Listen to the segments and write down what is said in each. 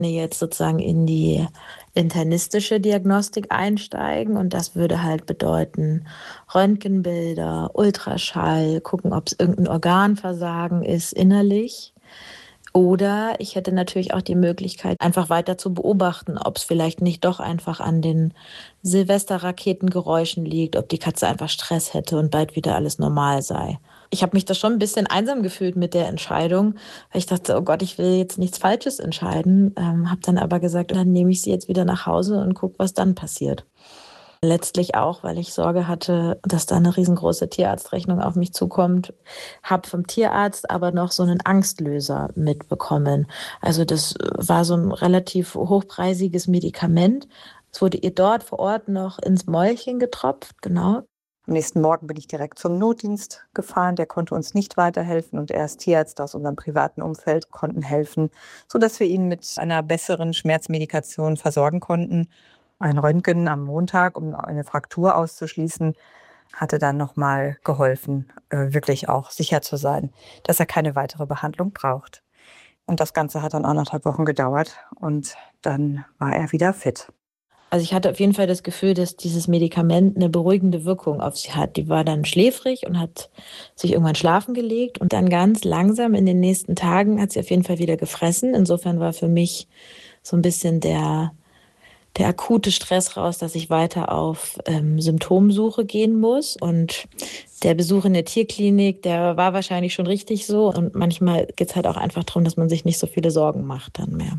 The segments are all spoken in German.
jetzt sozusagen in die internistische Diagnostik einsteigen und das würde halt bedeuten Röntgenbilder, Ultraschall, gucken, ob es irgendein Organversagen ist innerlich. Oder ich hätte natürlich auch die Möglichkeit, einfach weiter zu beobachten, ob es vielleicht nicht doch einfach an den Silvesterraketengeräuschen liegt, ob die Katze einfach Stress hätte und bald wieder alles normal sei. Ich habe mich da schon ein bisschen einsam gefühlt mit der Entscheidung, weil ich dachte, oh Gott, ich will jetzt nichts Falsches entscheiden. Habe dann aber gesagt, dann nehme ich sie jetzt wieder nach Hause und gucke, was dann passiert. Letztlich auch, weil ich Sorge hatte, dass da eine riesengroße Tierarztrechnung auf mich zukommt. Habe vom Tierarzt aber noch so einen Angstlöser mitbekommen. Also das war so ein relativ hochpreisiges Medikament. Es wurde ihr dort vor Ort noch ins Mäulchen getropft, genau. Am nächsten Morgen bin ich direkt zum Notdienst gefahren. Der konnte uns nicht weiterhelfen und erst Tierärzte aus unserem privaten Umfeld konnten helfen, sodass wir ihn mit einer besseren Schmerzmedikation versorgen konnten. Ein Röntgen am Montag, um eine Fraktur auszuschließen, hatte dann nochmal geholfen, wirklich auch sicher zu sein, dass er keine weitere Behandlung braucht. Und das Ganze hat dann 1,5 Wochen gedauert und dann war er wieder fit. Also ich hatte auf jeden Fall das Gefühl, dass dieses Medikament eine beruhigende Wirkung auf sie hat. Die war dann schläfrig und hat sich irgendwann schlafen gelegt und dann ganz langsam in den nächsten Tagen hat sie auf jeden Fall wieder gefressen. Insofern war für mich so ein bisschen der akute Stress raus, dass ich weiter auf Symptomsuche gehen muss. Und der Besuch in der Tierklinik, der war wahrscheinlich schon richtig so. Und manchmal geht es halt auch einfach darum, dass man sich nicht so viele Sorgen macht dann mehr.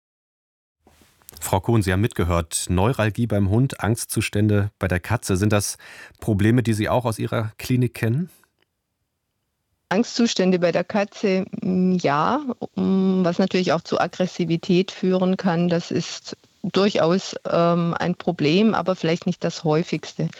Frau Kuhn, Sie haben mitgehört, Neuralgie beim Hund, Angstzustände bei der Katze. Sind das Probleme, die Sie auch aus Ihrer Klinik kennen? Angstzustände bei der Katze, ja, was natürlich auch zu Aggressivität führen kann. Das ist durchaus ein Problem, aber vielleicht nicht das häufigste.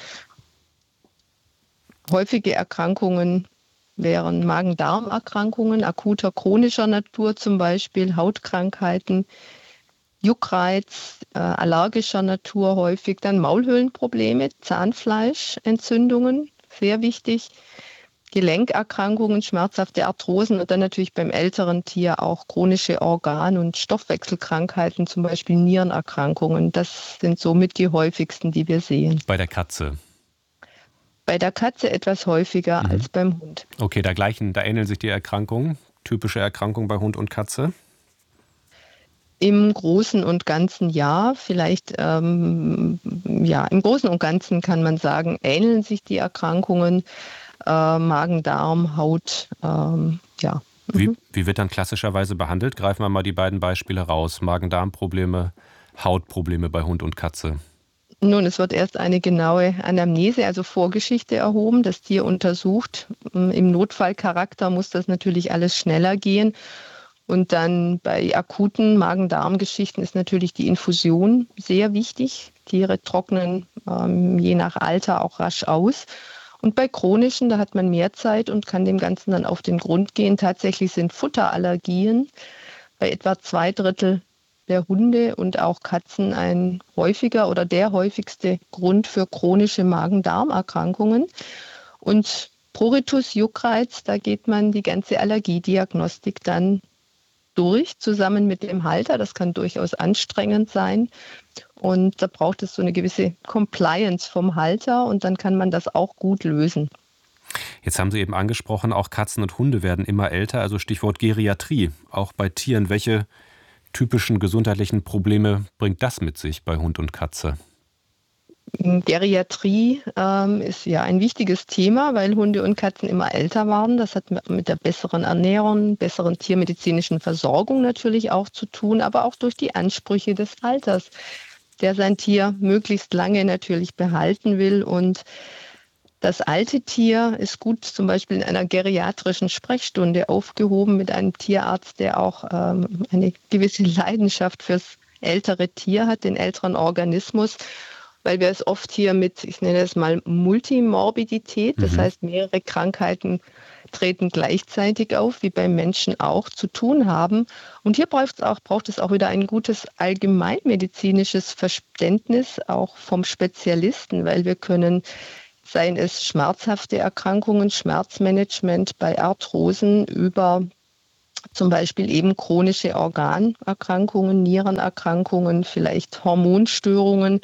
Häufige Erkrankungen wären Magen-Darm-Erkrankungen, akuter chronischer Natur zum Beispiel, Hautkrankheiten, Juckreiz, allergischer Natur häufig, dann Maulhöhlenprobleme, Zahnfleischentzündungen, sehr wichtig, Gelenkerkrankungen, schmerzhafte Arthrosen und dann natürlich beim älteren Tier auch chronische Organ- und Stoffwechselkrankheiten, zum Beispiel Nierenerkrankungen. Das sind somit die häufigsten, die wir sehen. Bei der Katze? Bei der Katze etwas häufiger als beim Hund. Okay, da ähneln sich die Erkrankungen, typische Erkrankungen bei Hund und Katze? Im Großen und Ganzen ja, vielleicht im Großen und Ganzen kann man sagen, ähneln sich die Erkrankungen, Magen, Darm, Haut, ja. Wie wird dann klassischerweise behandelt? Greifen wir mal die beiden Beispiele raus. Magen-Darm-Probleme, Hautprobleme bei Hund und Katze. Nun, es wird erst eine genaue Anamnese, also Vorgeschichte erhoben, das Tier untersucht. Im Notfallcharakter muss das natürlich alles schneller gehen. Und dann bei akuten Magen-Darm-Geschichten ist natürlich die Infusion sehr wichtig. Tiere trocknen je nach Alter auch rasch aus. Und bei chronischen, da hat man mehr Zeit und kann dem Ganzen dann auf den Grund gehen. Tatsächlich sind Futterallergien bei etwa 2/3 der Hunde und auch Katzen ein häufiger oder der häufigste Grund für chronische Magen-Darm-Erkrankungen. Und Pruritus, Juckreiz, da geht man die ganze Allergiediagnostik dann durch, zusammen mit dem Halter. Das kann durchaus anstrengend sein. Und da braucht es so eine gewisse Compliance vom Halter und dann kann man das auch gut lösen. Jetzt haben Sie eben angesprochen, auch Katzen und Hunde werden immer älter, also Stichwort Geriatrie. Auch bei Tieren, welche typischen gesundheitlichen Probleme bringt das mit sich bei Hund und Katze? Geriatrie ist ja ein wichtiges Thema, weil Hunde und Katzen immer älter werden. Das hat mit der besseren Ernährung, besseren tiermedizinischen Versorgung natürlich auch zu tun, aber auch durch die Ansprüche des Halters, der sein Tier möglichst lange natürlich behalten will. Und das alte Tier ist gut zum Beispiel in einer geriatrischen Sprechstunde aufgehoben mit einem Tierarzt, der auch eine gewisse Leidenschaft fürs ältere Tier hat, den älteren Organismus, weil wir es oft hier mit, ich nenne es mal Multimorbidität, das heißt mehrere Krankheiten treten gleichzeitig auf, wie beim Menschen auch, zu tun haben. Und hier braucht es auch wieder ein gutes allgemeinmedizinisches Verständnis, auch vom Spezialisten, weil wir können, seien es schmerzhafte Erkrankungen, Schmerzmanagement bei Arthrosen über zum Beispiel eben chronische Organerkrankungen, Nierenerkrankungen, vielleicht Hormonstörungen,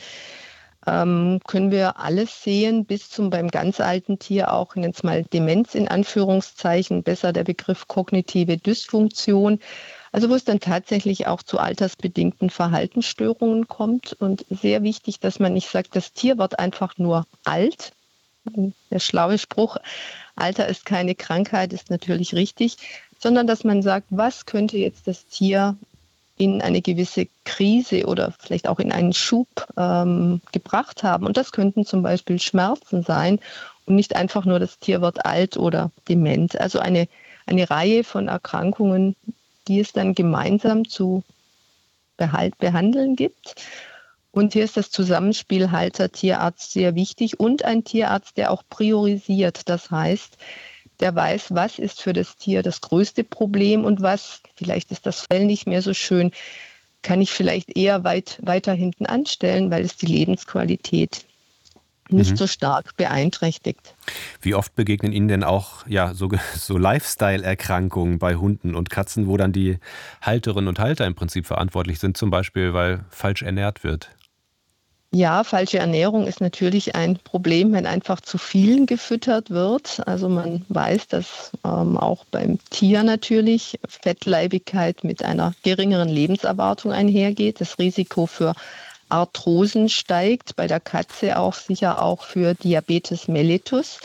können wir alles sehen, bis zum beim ganz alten Tier auch, jetzt mal Demenz in Anführungszeichen, besser der Begriff kognitive Dysfunktion. Also wo es dann tatsächlich auch zu altersbedingten Verhaltensstörungen kommt. Und sehr wichtig, dass man nicht sagt, das Tier wird einfach nur alt. Der schlaue Spruch, Alter ist keine Krankheit, ist natürlich richtig, sondern dass man sagt, was könnte jetzt das Tier in eine gewisse Krise oder vielleicht auch in einen Schub gebracht haben. Und das könnten zum Beispiel Schmerzen sein und nicht einfach nur, das Tier wird alt oder dement. Also eine Reihe von Erkrankungen, die es dann gemeinsam zu behandeln gibt. Und hier ist das Zusammenspiel Halter-Tierarzt sehr wichtig und ein Tierarzt, der auch priorisiert. Das heißt, der weiß, was ist für das Tier das größte Problem und was, vielleicht ist das Fell nicht mehr so schön, kann ich vielleicht eher weiter hinten anstellen, weil es die Lebensqualität nicht so stark beeinträchtigt. Wie oft begegnen Ihnen denn auch so Lifestyle-Erkrankungen bei Hunden und Katzen, wo dann die Halterinnen und Halter im Prinzip verantwortlich sind, zum Beispiel, weil falsch ernährt wird? Ja, falsche Ernährung ist natürlich ein Problem, wenn einfach zu viel gefüttert wird. Also man weiß, dass auch beim Tier natürlich Fettleibigkeit mit einer geringeren Lebenserwartung einhergeht. Das Risiko für Arthrosen steigt, bei der Katze auch sicher auch für Diabetes mellitus,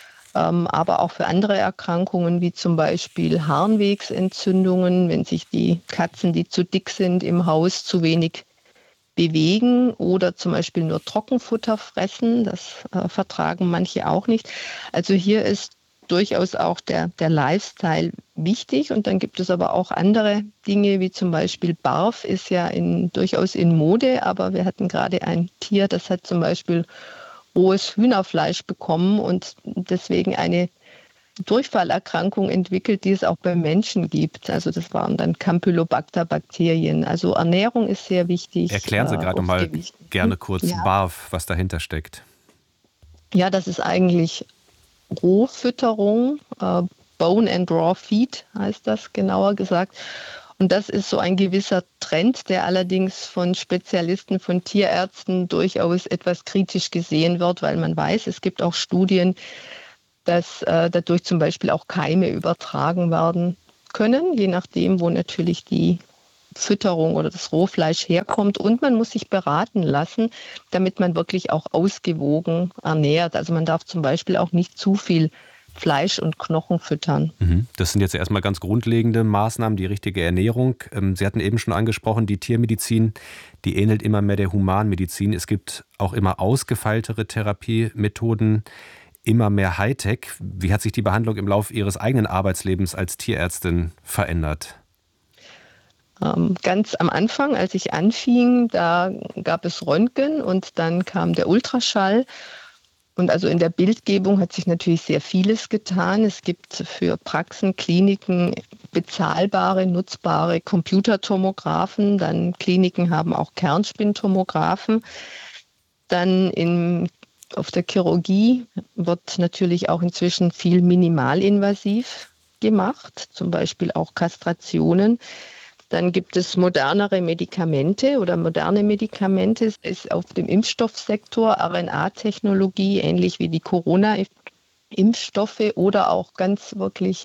aber auch für andere Erkrankungen wie zum Beispiel Harnwegsentzündungen, wenn sich die Katzen, die zu dick sind, im Haus zu wenig bewegen oder zum Beispiel nur Trockenfutter fressen. Das vertragen manche auch nicht. Also hier ist durchaus auch der Lifestyle wichtig. Und dann gibt es aber auch andere Dinge, wie zum Beispiel Barf ist ja durchaus in Mode. Aber wir hatten gerade ein Tier, das hat zum Beispiel rohes Hühnerfleisch bekommen und deswegen eine Durchfallerkrankung entwickelt, die es auch bei Menschen gibt. Also das waren dann Campylobacter-Bakterien. Also Ernährung ist sehr wichtig. Erklären Sie gerade mal gerne kurz Barf, was dahinter steckt. Ja, das ist eigentlich Rohfütterung, Bone and Raw Feed heißt das genauer gesagt. Und das ist so ein gewisser Trend, der allerdings von Spezialisten, von Tierärzten durchaus etwas kritisch gesehen wird, weil man weiß, es gibt auch Studien, dass dadurch zum Beispiel auch Keime übertragen werden können, je nachdem, wo natürlich die Fütterung oder das Rohfleisch herkommt. Und man muss sich beraten lassen, damit man wirklich auch ausgewogen ernährt. Also man darf zum Beispiel auch nicht zu viel Fleisch und Knochen füttern. Das sind jetzt erstmal ganz grundlegende Maßnahmen, die richtige Ernährung. Sie hatten eben schon angesprochen, die Tiermedizin, die ähnelt immer mehr der Humanmedizin. Es gibt auch immer ausgefeiltere Therapiemethoden, immer mehr Hightech. Wie hat sich die Behandlung im Laufe Ihres eigenen Arbeitslebens als Tierärztin verändert? Ganz am Anfang, als ich anfing, da gab es Röntgen und dann kam der Ultraschall. Und also in der Bildgebung hat sich natürlich sehr vieles getan. Es gibt für Praxen, Kliniken bezahlbare, nutzbare Computertomographen. Dann Kliniken haben auch Kernspintomographen. Dann auf der Chirurgie wird natürlich auch inzwischen viel minimalinvasiv gemacht, zum Beispiel auch Kastrationen. Dann gibt es moderne Medikamente. Es ist auf dem Impfstoffsektor RNA-Technologie, ähnlich wie die Corona-Impfstoffe oder auch ganz wirklich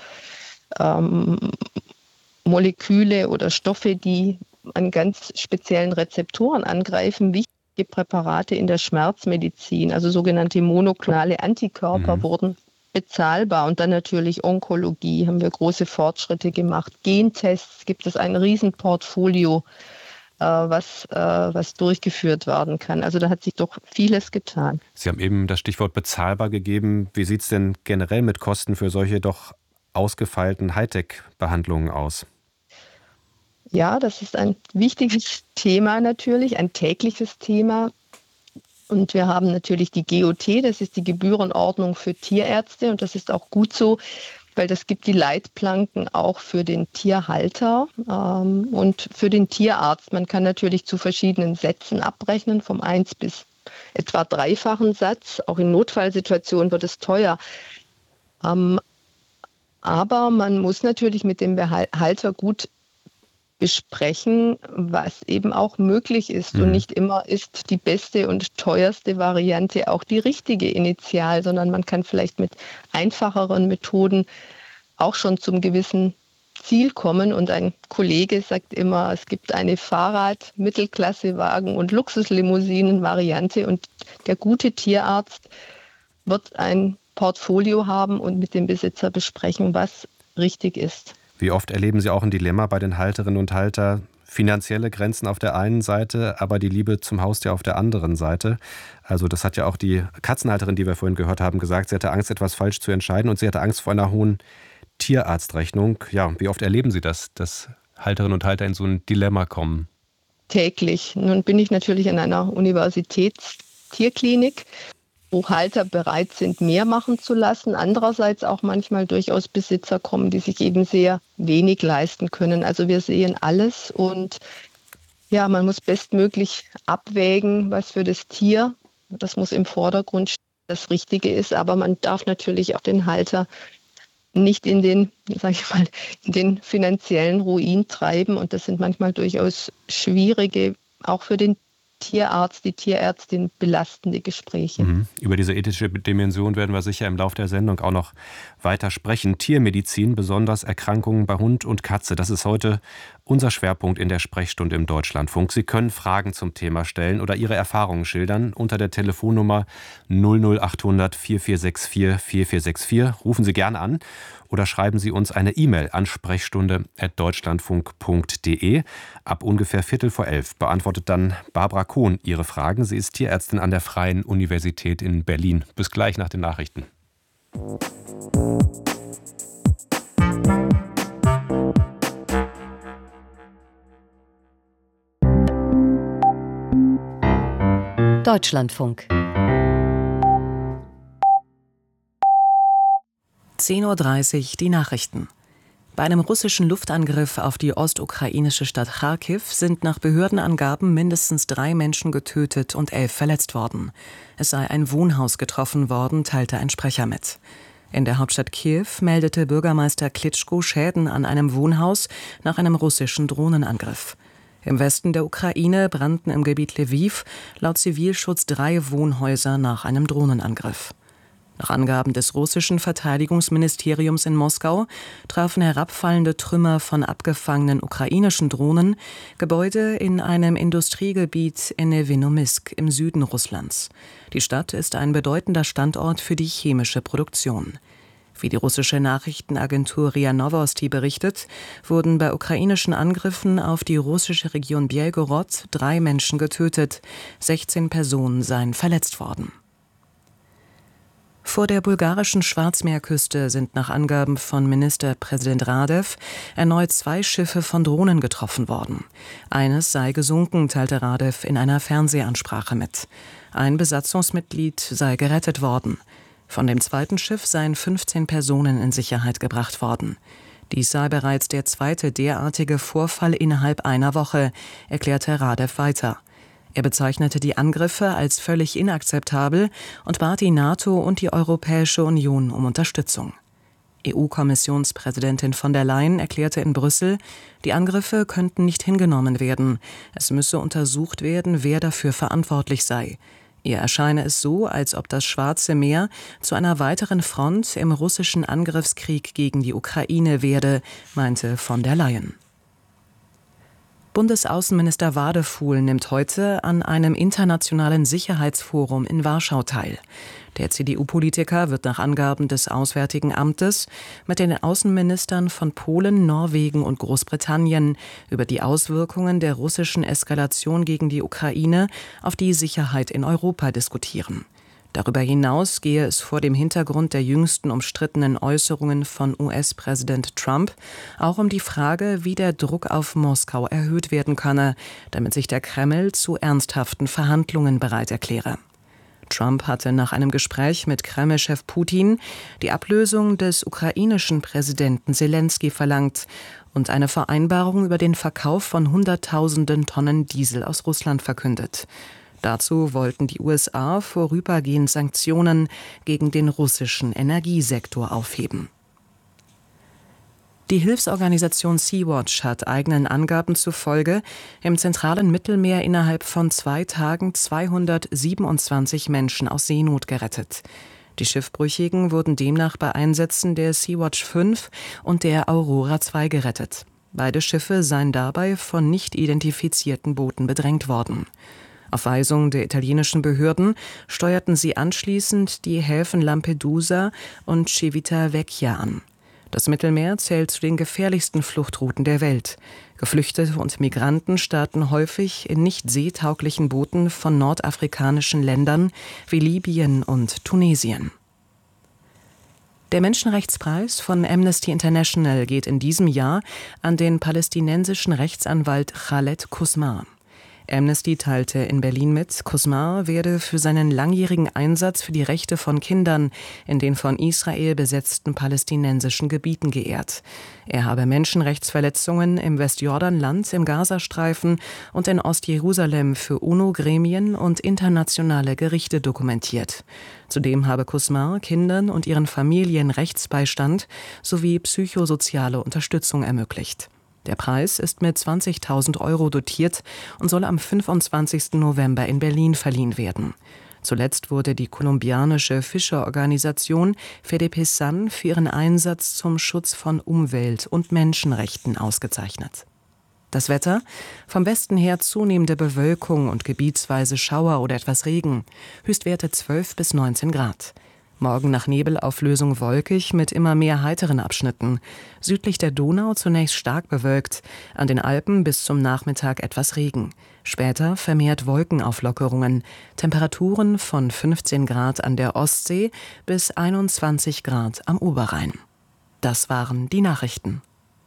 Moleküle oder Stoffe, die an ganz speziellen Rezeptoren angreifen. Wichtige Präparate in der Schmerzmedizin, also sogenannte monoklonale Antikörper, wurden bezahlbar. Und dann natürlich Onkologie, haben wir große Fortschritte gemacht. Gentests gibt es ein Riesenportfolio, was durchgeführt werden kann. Also da hat sich doch vieles getan. Sie haben eben das Stichwort bezahlbar gegeben. Wie sieht es denn generell mit Kosten für solche doch ausgefeilten Hightech-Behandlungen aus? Ja, das ist ein wichtiges Thema natürlich, ein tägliches Thema. Und wir haben natürlich die GOT, das ist die Gebührenordnung für Tierärzte. Und das ist auch gut so, weil das gibt die Leitplanken auch für den Tierhalter und für den Tierarzt. Man kann natürlich zu verschiedenen Sätzen abrechnen, vom 1 bis etwa 3-fachen Satz. Auch in Notfallsituationen wird es teuer. Aber man muss natürlich mit dem Halter gut besprechen, was eben auch möglich ist. Und nicht immer ist die beste und teuerste Variante auch die richtige initial, sondern man kann vielleicht mit einfacheren Methoden auch schon zum gewissen Ziel kommen. Und ein Kollege sagt immer, es gibt eine Fahrrad-, Mittelklassewagen- und Luxuslimousinen-Variante. Und der gute Tierarzt wird ein Portfolio haben und mit dem Besitzer besprechen, was richtig ist. Wie oft erleben Sie auch ein Dilemma bei den Halterinnen und Haltern? Finanzielle Grenzen auf der einen Seite, aber die Liebe zum Haustier auf der anderen Seite. Also das hat ja auch die Katzenhalterin, die wir vorhin gehört haben, gesagt. Sie hatte Angst, etwas falsch zu entscheiden und sie hatte Angst vor einer hohen Tierarztrechnung. Ja, wie oft erleben Sie das, dass Halterinnen und Halter in so ein Dilemma kommen? Täglich. Nun bin ich natürlich in einer Universitätstierklinik, wo Halter bereit sind, mehr machen zu lassen. Andererseits auch manchmal durchaus Besitzer kommen, die sich eben sehr wenig leisten können. Also wir sehen alles und ja, man muss bestmöglich abwägen, was für das Tier, das muss im Vordergrund stehen, das Richtige ist. Aber man darf natürlich auch den Halter nicht in den, sag ich mal, in den finanziellen Ruin treiben. Und das sind manchmal durchaus schwierige, auch für den Tierarzt, die Tierärztin belastende Gespräche. Über diese ethische Dimension werden wir sicher im Laufe der Sendung auch noch weiter sprechen. Tiermedizin, besonders Erkrankungen bei Hund und Katze, das ist heute unser Schwerpunkt in der Sprechstunde im Deutschlandfunk. Sie können Fragen zum Thema stellen oder Ihre Erfahrungen schildern unter der Telefonnummer 00800 4464 4464. Rufen Sie gerne an oder schreiben Sie uns eine E-Mail an sprechstunde@deutschlandfunk.de. Ab ungefähr 11:15 beantwortet dann Barbara Kohn Ihre Fragen. Sie ist Tierärztin an der Freien Universität in Berlin. Bis gleich nach den Nachrichten. Deutschlandfunk. 10:30 Uhr die Nachrichten. Bei einem russischen Luftangriff auf die ostukrainische Stadt Charkiw sind nach Behördenangaben mindestens 3 Menschen getötet und 11 verletzt worden. Es sei ein Wohnhaus getroffen worden, teilte ein Sprecher mit. In der Hauptstadt Kiew meldete Bürgermeister Klitschko Schäden an einem Wohnhaus nach einem russischen Drohnenangriff. Im Westen der Ukraine brannten im Gebiet Lwiw laut Zivilschutz 3 Wohnhäuser nach einem Drohnenangriff. Nach Angaben des russischen Verteidigungsministeriums in Moskau trafen herabfallende Trümmer von abgefangenen ukrainischen Drohnen Gebäude in einem Industriegebiet in Nevinomysk im Süden Russlands. Die Stadt ist ein bedeutender Standort für die chemische Produktion. Wie die russische Nachrichtenagentur RIA Novosti berichtet, wurden bei ukrainischen Angriffen auf die russische Region Belgorod 3 Menschen getötet, 16 Personen seien verletzt worden. Vor der bulgarischen Schwarzmeerküste sind nach Angaben von Ministerpräsident Radev erneut 2 Schiffe von Drohnen getroffen worden. Eines sei gesunken, teilte Radev in einer Fernsehansprache mit. Ein Besatzungsmitglied sei gerettet worden. Von dem zweiten Schiff seien 15 Personen in Sicherheit gebracht worden. Dies sei bereits der zweite derartige Vorfall innerhalb einer Woche, erklärte Radev weiter. Er bezeichnete die Angriffe als völlig inakzeptabel und bat die NATO und die Europäische Union um Unterstützung. EU-Kommissionspräsidentin von der Leyen erklärte in Brüssel, die Angriffe könnten nicht hingenommen werden. Es müsse untersucht werden, wer dafür verantwortlich sei. Ihr erscheine es so, als ob das Schwarze Meer zu einer weiteren Front im russischen Angriffskrieg gegen die Ukraine werde, meinte von der Leyen. Bundesaußenminister Wadefuhl nimmt heute an einem internationalen Sicherheitsforum in Warschau teil. Der CDU-Politiker wird nach Angaben des Auswärtigen Amtes mit den Außenministern von Polen, Norwegen und Großbritannien über die Auswirkungen der russischen Eskalation gegen die Ukraine auf die Sicherheit in Europa diskutieren. Darüber hinaus gehe es vor dem Hintergrund der jüngsten umstrittenen Äußerungen von US-Präsident Trump auch um die Frage, wie der Druck auf Moskau erhöht werden könne, damit sich der Kreml zu ernsthaften Verhandlungen bereit erkläre. Trump hatte nach einem Gespräch mit Kreml-Chef Putin die Ablösung des ukrainischen Präsidenten Selenskyj verlangt und eine Vereinbarung über den Verkauf von Hunderttausenden Tonnen Diesel aus Russland verkündet. Dazu wollten die USA vorübergehend Sanktionen gegen den russischen Energiesektor aufheben. Die Hilfsorganisation Sea-Watch hat eigenen Angaben zufolge im zentralen Mittelmeer innerhalb von 2 Tagen 227 Menschen aus Seenot gerettet. Die Schiffbrüchigen wurden demnach bei Einsätzen der Sea-Watch 5 und der Aurora 2 gerettet. Beide Schiffe seien dabei von nicht identifizierten Booten bedrängt worden. Auf Weisung der italienischen Behörden steuerten sie anschließend die Häfen Lampedusa und Civitavecchia an. Das Mittelmeer zählt zu den gefährlichsten Fluchtrouten der Welt. Geflüchtete und Migranten starten häufig in nicht seetauglichen Booten von nordafrikanischen Ländern wie Libyen und Tunesien. Der Menschenrechtspreis von Amnesty International geht in diesem Jahr an den palästinensischen Rechtsanwalt Khaled Qusmar. Amnesty teilte in Berlin mit, Qusmar werde für seinen langjährigen Einsatz für die Rechte von Kindern in den von Israel besetzten palästinensischen Gebieten geehrt. Er habe Menschenrechtsverletzungen im Westjordanland, im Gazastreifen und in Ostjerusalem für UNO-Gremien und internationale Gerichte dokumentiert. Zudem habe Qusmar Kindern und ihren Familien Rechtsbeistand sowie psychosoziale Unterstützung ermöglicht. Der Preis ist mit 20.000 € dotiert und soll am 25. November in Berlin verliehen werden. Zuletzt wurde die kolumbianische Fischerorganisation FEDEPESAN für ihren Einsatz zum Schutz von Umwelt- und Menschenrechten ausgezeichnet. Das Wetter: vom Westen her zunehmende Bewölkung und gebietsweise Schauer oder etwas Regen. Höchstwerte 12 bis 19 Grad. Morgen nach Nebelauflösung wolkig mit immer mehr heiteren Abschnitten. Südlich der Donau zunächst stark bewölkt, an den Alpen bis zum Nachmittag etwas Regen. Später vermehrt Wolkenauflockerungen. Temperaturen von 15 Grad an der Ostsee bis 21 Grad am Oberrhein. Das waren die Nachrichten.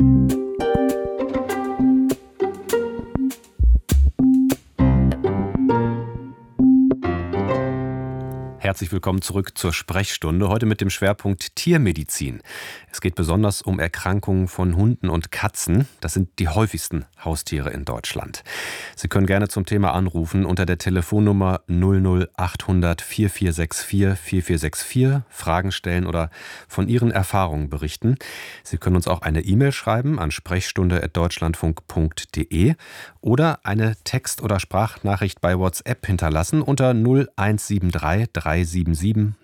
Herzlich willkommen zurück zur Sprechstunde, heute mit dem Schwerpunkt Tiermedizin. Es geht besonders um Erkrankungen von Hunden und Katzen. Das sind die häufigsten Haustiere in Deutschland. Sie können gerne zum Thema anrufen unter der Telefonnummer 00800 4464 4464, Fragen stellen oder von Ihren Erfahrungen berichten. Sie können uns auch eine E-Mail schreiben an sprechstunde@deutschlandfunk.de oder eine Text- oder Sprachnachricht bei WhatsApp hinterlassen unter 0173 377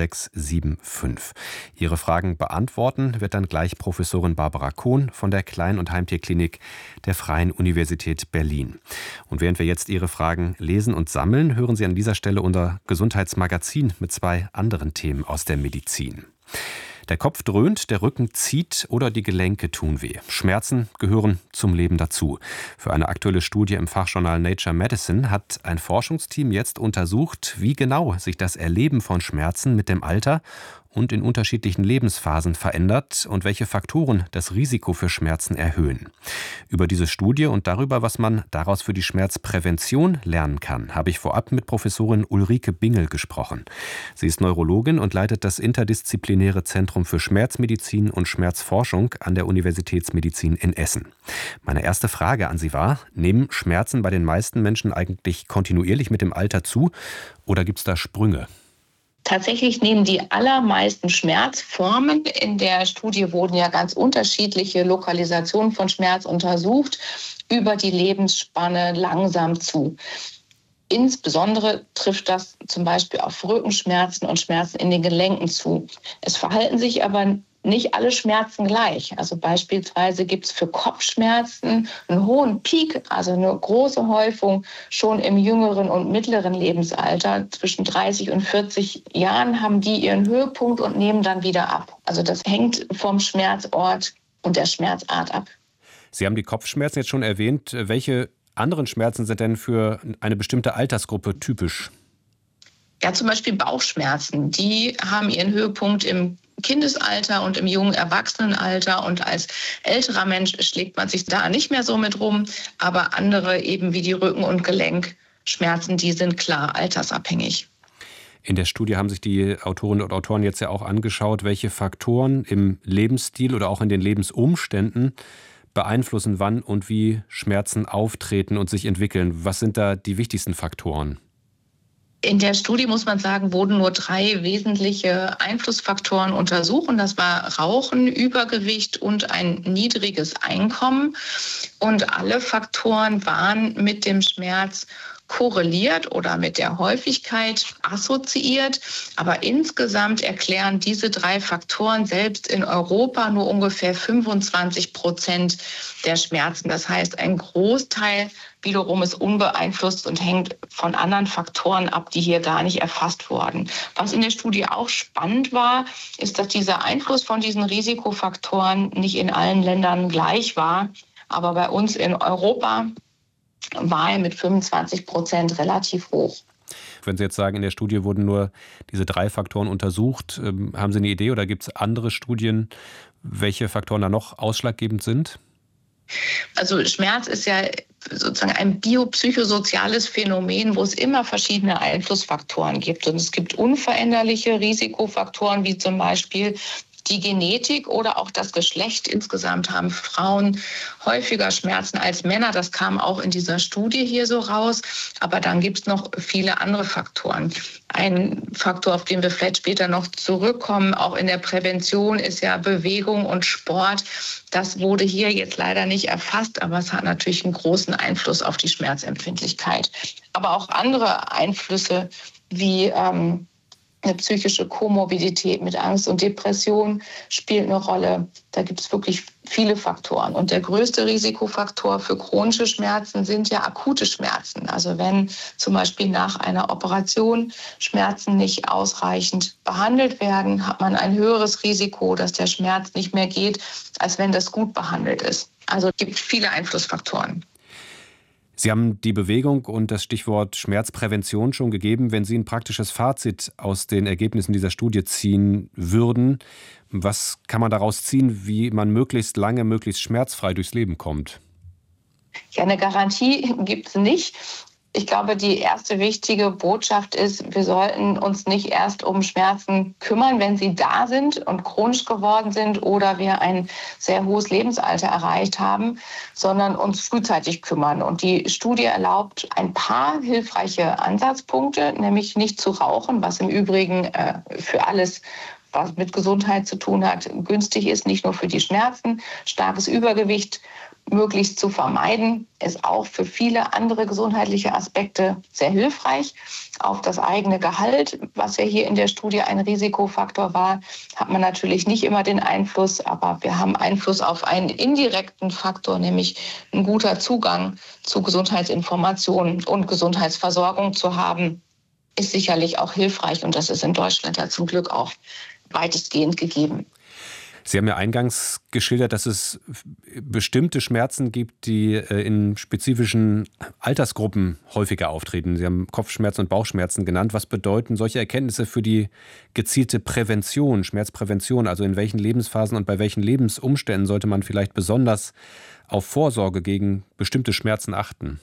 0675. Ihre Fragen beantworten wird dann gleich Professorin Barbara Kohn von der Klein- und Heimtierklinik der Freien Universität Berlin. Und während wir jetzt Ihre Fragen lesen und sammeln, hören Sie an dieser Stelle unser Gesundheitsmagazin mit 2 anderen Themen aus der Medizin. Der Kopf dröhnt, der Rücken zieht oder die Gelenke tun weh. Schmerzen gehören zum Leben dazu. Für eine aktuelle Studie im Fachjournal Nature Medicine hat ein Forschungsteam jetzt untersucht, wie genau sich das Erleben von Schmerzen mit dem Alter und in unterschiedlichen Lebensphasen verändert und welche Faktoren das Risiko für Schmerzen erhöhen. Über diese Studie und darüber, was man daraus für die Schmerzprävention lernen kann, habe ich vorab mit Professorin Ulrike Bingel gesprochen. Sie ist Neurologin und leitet das interdisziplinäre Zentrum für Schmerzmedizin und Schmerzforschung an der Universitätsmedizin in Essen. Meine erste Frage an Sie war: Nehmen Schmerzen bei den meisten Menschen eigentlich kontinuierlich mit dem Alter zu oder gibt es da Sprünge? Tatsächlich nehmen die allermeisten Schmerzformen, in der Studie wurden ja ganz unterschiedliche Lokalisationen von Schmerz untersucht, über die Lebensspanne langsam zu. Insbesondere trifft das zum Beispiel auf Rückenschmerzen und Schmerzen in den Gelenken zu. Es verhalten sich aber nicht alle Schmerzen gleich. Also beispielsweise gibt es für Kopfschmerzen einen hohen Peak, also eine große Häufung schon im jüngeren und mittleren Lebensalter. Zwischen 30 und 40 Jahren haben die ihren Höhepunkt und nehmen dann wieder ab. Also das hängt vom Schmerzort und der Schmerzart ab. Sie haben die Kopfschmerzen jetzt schon erwähnt. Welche anderen Schmerzen sind denn für eine bestimmte Altersgruppe typisch? Ja, zum Beispiel Bauchschmerzen. Die haben ihren Höhepunkt im Kindesalter und im jungen Erwachsenenalter. Und als älterer Mensch schlägt man sich da nicht mehr so mit rum. Aber andere eben wie die Rücken- und Gelenkschmerzen, die sind klar altersabhängig. In der Studie haben sich die Autorinnen und Autoren jetzt ja auch angeschaut, welche Faktoren im Lebensstil oder auch in den Lebensumständen beeinflussen, wann und wie Schmerzen auftreten und sich entwickeln. Was sind da die wichtigsten Faktoren? In der Studie, muss man sagen, wurden nur 3 wesentliche Einflussfaktoren untersucht. Und das war Rauchen, Übergewicht und ein niedriges Einkommen. Und alle Faktoren waren mit dem Schmerz korreliert oder mit der Häufigkeit assoziiert. Aber insgesamt erklären diese 3 Faktoren selbst in Europa nur ungefähr 25% der Schmerzen. Das heißt, ein Großteil wiederum ist unbeeinflusst und hängt von anderen Faktoren ab, die hier gar nicht erfasst wurden. Was in der Studie auch spannend war, ist, dass dieser Einfluss von diesen Risikofaktoren nicht in allen Ländern gleich war. Aber bei uns in Europa war er mit 25% relativ hoch. Wenn Sie jetzt sagen, in der Studie wurden nur diese 3 Faktoren untersucht, haben Sie eine Idee oder gibt es andere Studien, welche Faktoren da noch ausschlaggebend sind? Also Schmerz ist ja sozusagen ein biopsychosoziales Phänomen, wo es immer verschiedene Einflussfaktoren gibt. Und es gibt unveränderliche Risikofaktoren, wie zum Beispiel die Genetik oder auch das Geschlecht. Insgesamt haben Frauen häufiger Schmerzen als Männer. Das kam auch in dieser Studie hier so raus. Aber dann gibt es noch viele andere Faktoren. Ein Faktor, auf den wir vielleicht später noch zurückkommen, auch in der Prävention, ist ja Bewegung und Sport. Das wurde hier jetzt leider nicht erfasst, aber es hat natürlich einen großen Einfluss auf die Schmerzempfindlichkeit. Aber auch andere Einflüsse wie eine psychische Komorbidität mit Angst und Depression spielt eine Rolle. Da gibt es wirklich viele Faktoren. Und der größte Risikofaktor für chronische Schmerzen sind ja akute Schmerzen. Also wenn zum Beispiel nach einer Operation Schmerzen nicht ausreichend behandelt werden, hat man ein höheres Risiko, dass der Schmerz nicht mehr geht, als wenn das gut behandelt ist. Also es gibt viele Einflussfaktoren. Sie haben die Bewegung und das Stichwort Schmerzprävention schon gegeben. Wenn Sie ein praktisches Fazit aus den Ergebnissen dieser Studie ziehen würden, was kann man daraus ziehen, wie man möglichst lange, möglichst schmerzfrei durchs Leben kommt? Ja, eine Garantie gibt es nicht. Ich glaube, die erste wichtige Botschaft ist, wir sollten uns nicht erst um Schmerzen kümmern, wenn sie da sind und chronisch geworden sind oder wir ein sehr hohes Lebensalter erreicht haben, sondern uns frühzeitig kümmern. Und die Studie erlaubt ein paar hilfreiche Ansatzpunkte, nämlich nicht zu rauchen, was im Übrigen für alles, was mit Gesundheit zu tun hat, günstig ist, nicht nur für die Schmerzen. Starkes Übergewicht möglichst zu vermeiden, ist auch für viele andere gesundheitliche Aspekte sehr hilfreich. Auf das eigene Gehalt, was ja hier in der Studie ein Risikofaktor war, hat man natürlich nicht immer den Einfluss, aber wir haben Einfluss auf einen indirekten Faktor, nämlich ein guter Zugang zu Gesundheitsinformationen und Gesundheitsversorgung zu haben, ist sicherlich auch hilfreich und das ist in Deutschland ja zum Glück auch weitestgehend gegeben. Sie haben ja eingangs geschildert, dass es bestimmte Schmerzen gibt, die in spezifischen Altersgruppen häufiger auftreten. Sie haben Kopfschmerzen und Bauchschmerzen genannt. Was bedeuten solche Erkenntnisse für die gezielte Prävention, Schmerzprävention? Also in welchen Lebensphasen und bei welchen Lebensumständen sollte man vielleicht besonders auf Vorsorge gegen bestimmte Schmerzen achten?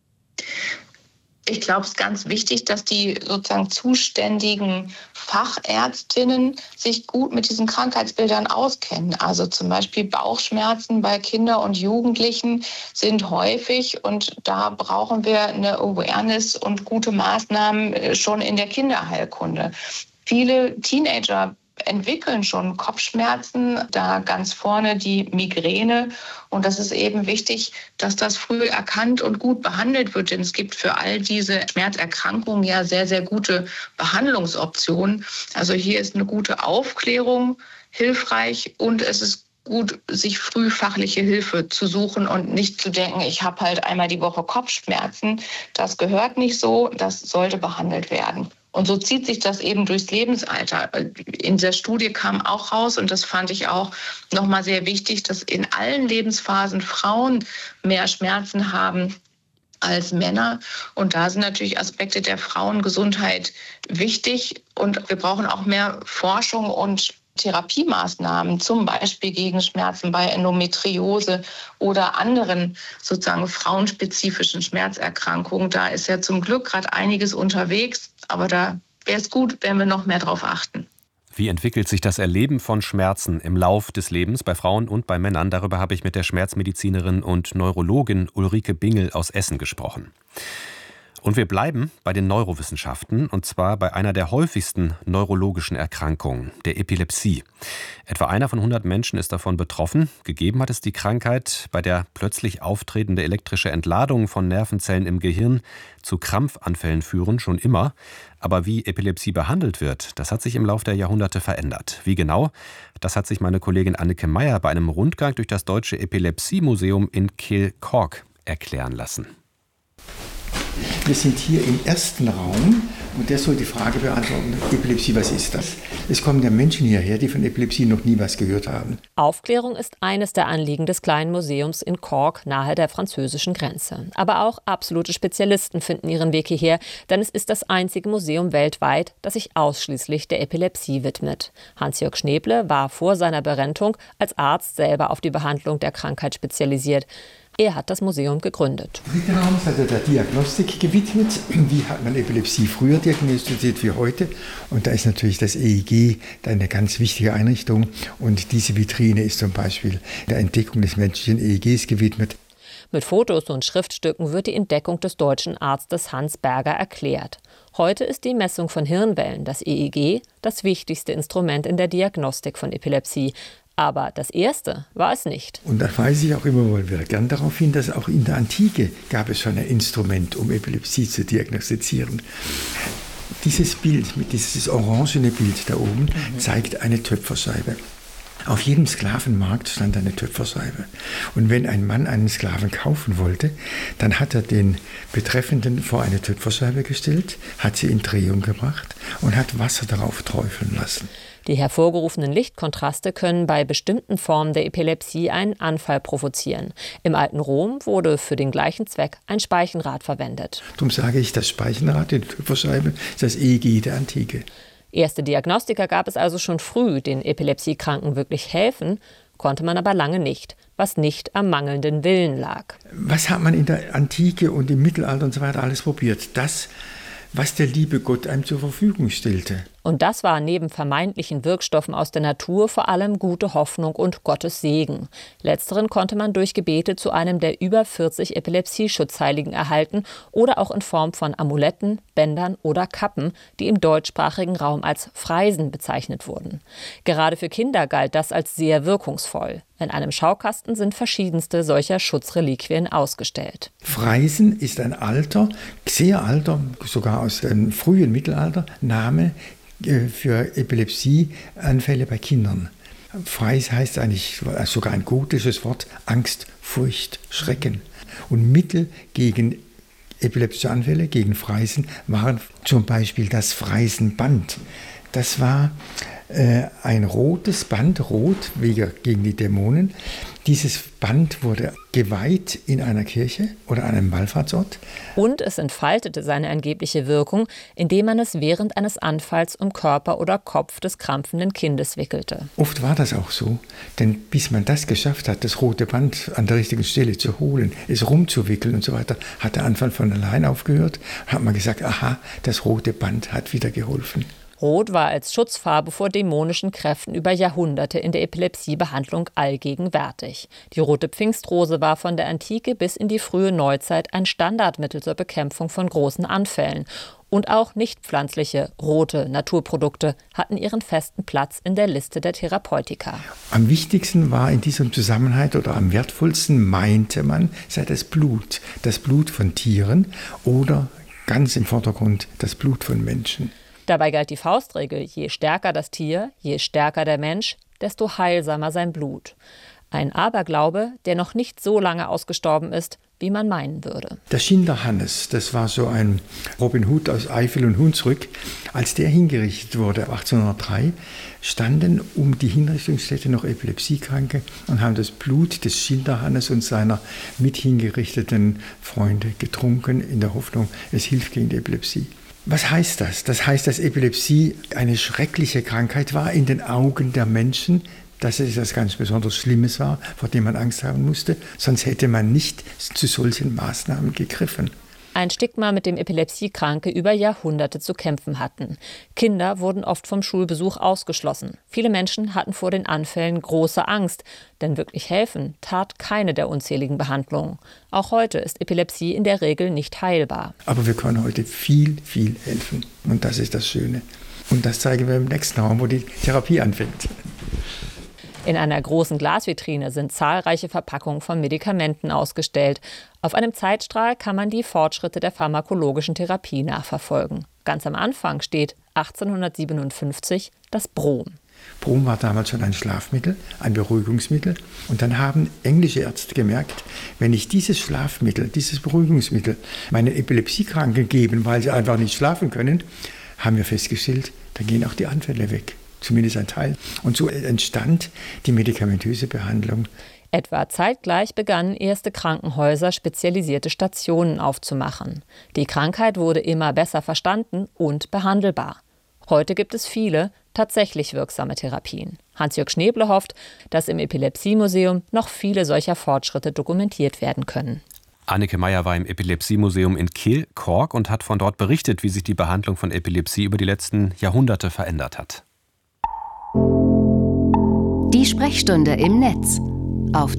Ich glaube, es ist ganz wichtig, dass die sozusagen zuständigen Fachärztinnen sich gut mit diesen Krankheitsbildern auskennen. Also zum Beispiel Bauchschmerzen bei Kindern und Jugendlichen sind häufig und da brauchen wir eine Awareness und gute Maßnahmen schon in der Kinderheilkunde. Viele Teenager entwickeln schon Kopfschmerzen, da ganz vorne die Migräne. Und das ist eben wichtig, dass das früh erkannt und gut behandelt wird. Denn es gibt für all diese Schmerzerkrankungen ja sehr, sehr gute Behandlungsoptionen. Also hier ist eine gute Aufklärung hilfreich und es ist gut, sich früh fachliche Hilfe zu suchen und nicht zu denken, ich habe halt einmal die Woche Kopfschmerzen. Das gehört nicht so, das sollte behandelt werden. Und so zieht sich das eben durchs Lebensalter. In der Studie kam auch raus, und das fand ich auch nochmal sehr wichtig, dass in allen Lebensphasen Frauen mehr Schmerzen haben als Männer. Und da sind natürlich Aspekte der Frauengesundheit wichtig. Und wir brauchen auch mehr Forschung und Therapiemaßnahmen, zum Beispiel gegen Schmerzen bei Endometriose oder anderen sozusagen frauenspezifischen Schmerzerkrankungen. Da ist ja zum Glück gerade einiges unterwegs, aber da wäre es gut, wenn wir noch mehr drauf achten. Wie entwickelt sich das Erleben von Schmerzen im Lauf des Lebens bei Frauen und bei Männern? Darüber habe ich mit der Schmerzmedizinerin und Neurologin Ulrike Bingel aus Essen gesprochen. Und wir bleiben bei den Neurowissenschaften, und zwar bei einer der häufigsten neurologischen Erkrankungen, der Epilepsie. Etwa einer von 100 Menschen ist davon betroffen. Gegeben hat es die Krankheit, bei der plötzlich auftretende elektrische Entladungen von Nervenzellen im Gehirn zu Krampfanfällen führen, schon immer. Aber wie Epilepsie behandelt wird, das hat sich im Laufe der Jahrhunderte verändert. Wie genau? Das hat sich meine Kollegin Anneke Meyer bei einem Rundgang durch das Deutsche Epilepsie-Museum in Kehl-Kork erklären lassen. Wir sind hier im ersten Raum und der soll die Frage beantworten, Epilepsie, was ist das? Es kommen ja Menschen hierher, die von Epilepsie noch nie was gehört haben. Aufklärung ist eines der Anliegen des kleinen Museums in Kork nahe der französischen Grenze. Aber auch absolute Spezialisten finden ihren Weg hierher, denn es ist das einzige Museum weltweit, das sich ausschließlich der Epilepsie widmet. Hans-Jörg Schneeble war vor seiner Berentung als Arzt selber auf die Behandlung der Krankheit spezialisiert. Er hat das Museum gegründet. Der dritte Raum ist also der Diagnostik gewidmet. Wie hat man Epilepsie früher diagnostiziert wie heute? Und da ist natürlich das EEG eine ganz wichtige Einrichtung. Und diese Vitrine ist zum Beispiel der Entdeckung des menschlichen EEGs gewidmet. Mit Fotos und Schriftstücken wird die Entdeckung des deutschen Arztes Hans Berger erklärt. Heute ist die Messung von Hirnwellen, das EEG, das wichtigste Instrument in der Diagnostik von Epilepsie. Aber das erste war es nicht. Und da weise ich auch immer mal wieder gern darauf hin, dass auch in der Antike gab es schon ein Instrument, um Epilepsie zu diagnostizieren. Dieses Bild, dieses orangene Bild da oben, zeigt eine Töpferscheibe. Auf jedem Sklavenmarkt stand eine Töpferscheibe. Und wenn ein Mann einen Sklaven kaufen wollte, dann hat er den Betreffenden vor eine Töpferscheibe gestellt, hat sie in Drehung gebracht und hat Wasser darauf träufeln lassen. Die hervorgerufenen Lichtkontraste können bei bestimmten Formen der Epilepsie einen Anfall provozieren. Im alten Rom wurde für den gleichen Zweck ein Speichenrad verwendet. Darum sage ich, das Speichenrad, die Töpferscheibe, ist das EEG der Antike. Erste Diagnostiker gab es also schon früh, den Epilepsiekranken wirklich helfen, konnte man aber lange nicht, was nicht am mangelnden Willen lag. Was hat man in der Antike und im Mittelalter und so weiter alles probiert? Das, was der liebe Gott einem zur Verfügung stellte. Und das war neben vermeintlichen Wirkstoffen aus der Natur vor allem gute Hoffnung und Gottes Segen. Letzteren konnte man durch Gebete zu einem der über 40 Epilepsie-Schutzheiligen erhalten oder auch in Form von Amuletten, Bändern oder Kappen, die im deutschsprachigen Raum als Freisen bezeichnet wurden. Gerade für Kinder galt das als sehr wirkungsvoll. In einem Schaukasten sind verschiedenste solcher Schutzreliquien ausgestellt. Freisen ist ein alter, sehr alter, sogar aus dem frühen Mittelalter, Name für Epilepsieanfälle bei Kindern. Freis heißt eigentlich sogar ein gotisches Wort, Angst, Furcht, Schrecken. Und Mittel gegen epileptische Anfälle, gegen Freisen, waren zum Beispiel das Freisenband. Das war ein rotes Band, rot gegen die Dämonen. Dieses Band wurde geweiht in einer Kirche oder einem Wallfahrtsort. Und es entfaltete seine angebliche Wirkung, indem man es während eines Anfalls um Körper oder Kopf des krampfenden Kindes wickelte. Oft war das auch so, denn bis man das geschafft hat, das rote Band an der richtigen Stelle zu holen, es rumzuwickeln und so weiter, hat der Anfall von allein aufgehört. Hat man gesagt, aha, das rote Band hat wieder geholfen. Rot war als Schutzfarbe vor dämonischen Kräften über Jahrhunderte in der Epilepsiebehandlung allgegenwärtig. Die rote Pfingstrose war von der Antike bis in die frühe Neuzeit ein Standardmittel zur Bekämpfung von großen Anfällen. Und auch nichtpflanzliche, rote Naturprodukte hatten ihren festen Platz in der Liste der Therapeutika. Am wichtigsten war in diesem Zusammenhang oder am wertvollsten, meinte man, sei das Blut von Tieren oder ganz im Vordergrund das Blut von Menschen. Dabei galt die Faustregel, je stärker das Tier, je stärker der Mensch, desto heilsamer sein Blut. Ein Aberglaube, der noch nicht so lange ausgestorben ist, wie man meinen würde. Der Schinderhannes, das war so ein Robin Hood aus Eifel und Hunsrück. Als der hingerichtet wurde, 1803, standen um die Hinrichtungsstätte noch Epilepsiekranke und haben das Blut des Schinderhannes und seiner mit hingerichteten Freunde getrunken, in der Hoffnung, es hilft gegen die Epilepsie. Was heißt das? Das heißt, dass Epilepsie eine schreckliche Krankheit war in den Augen der Menschen, dass es etwas ganz besonders Schlimmes war, vor dem man Angst haben musste. Sonst hätte man nicht zu solchen Maßnahmen gegriffen. Ein Stigma, mit dem Epilepsiekranke über Jahrhunderte zu kämpfen hatten. Kinder wurden oft vom Schulbesuch ausgeschlossen. Viele Menschen hatten vor den Anfällen große Angst, denn wirklich helfen tat keine der unzähligen Behandlungen. Auch heute ist Epilepsie in der Regel nicht heilbar. Aber wir können heute viel, viel helfen. Und das ist das Schöne. Und das zeigen wir im nächsten Raum, wo die Therapie anfängt. In einer großen Glasvitrine sind zahlreiche Verpackungen von Medikamenten ausgestellt. Auf einem Zeitstrahl kann man die Fortschritte der pharmakologischen Therapie nachverfolgen. Ganz am Anfang steht 1857 das Brom. Brom war damals schon ein Schlafmittel, ein Beruhigungsmittel. Und dann haben englische Ärzte gemerkt, wenn ich dieses Schlafmittel, dieses Beruhigungsmittel meinen Epilepsiekranken gebe, weil sie einfach nicht schlafen können, haben wir festgestellt, dann gehen auch die Anfälle weg. Zumindest ein Teil. Und so entstand die medikamentöse Behandlung. Etwa zeitgleich begannen erste Krankenhäuser, spezialisierte Stationen aufzumachen. Die Krankheit wurde immer besser verstanden und behandelbar. Heute gibt es viele tatsächlich wirksame Therapien. Hans-Jörg Schneeble hofft, dass im Epilepsiemuseum noch viele solcher Fortschritte dokumentiert werden können. Anneke Meyer war im Epilepsiemuseum in Kehl-Kork und hat von dort berichtet, wie sich die Behandlung von Epilepsie über die letzten Jahrhunderte verändert hat. Die Sprechstunde im Netz auf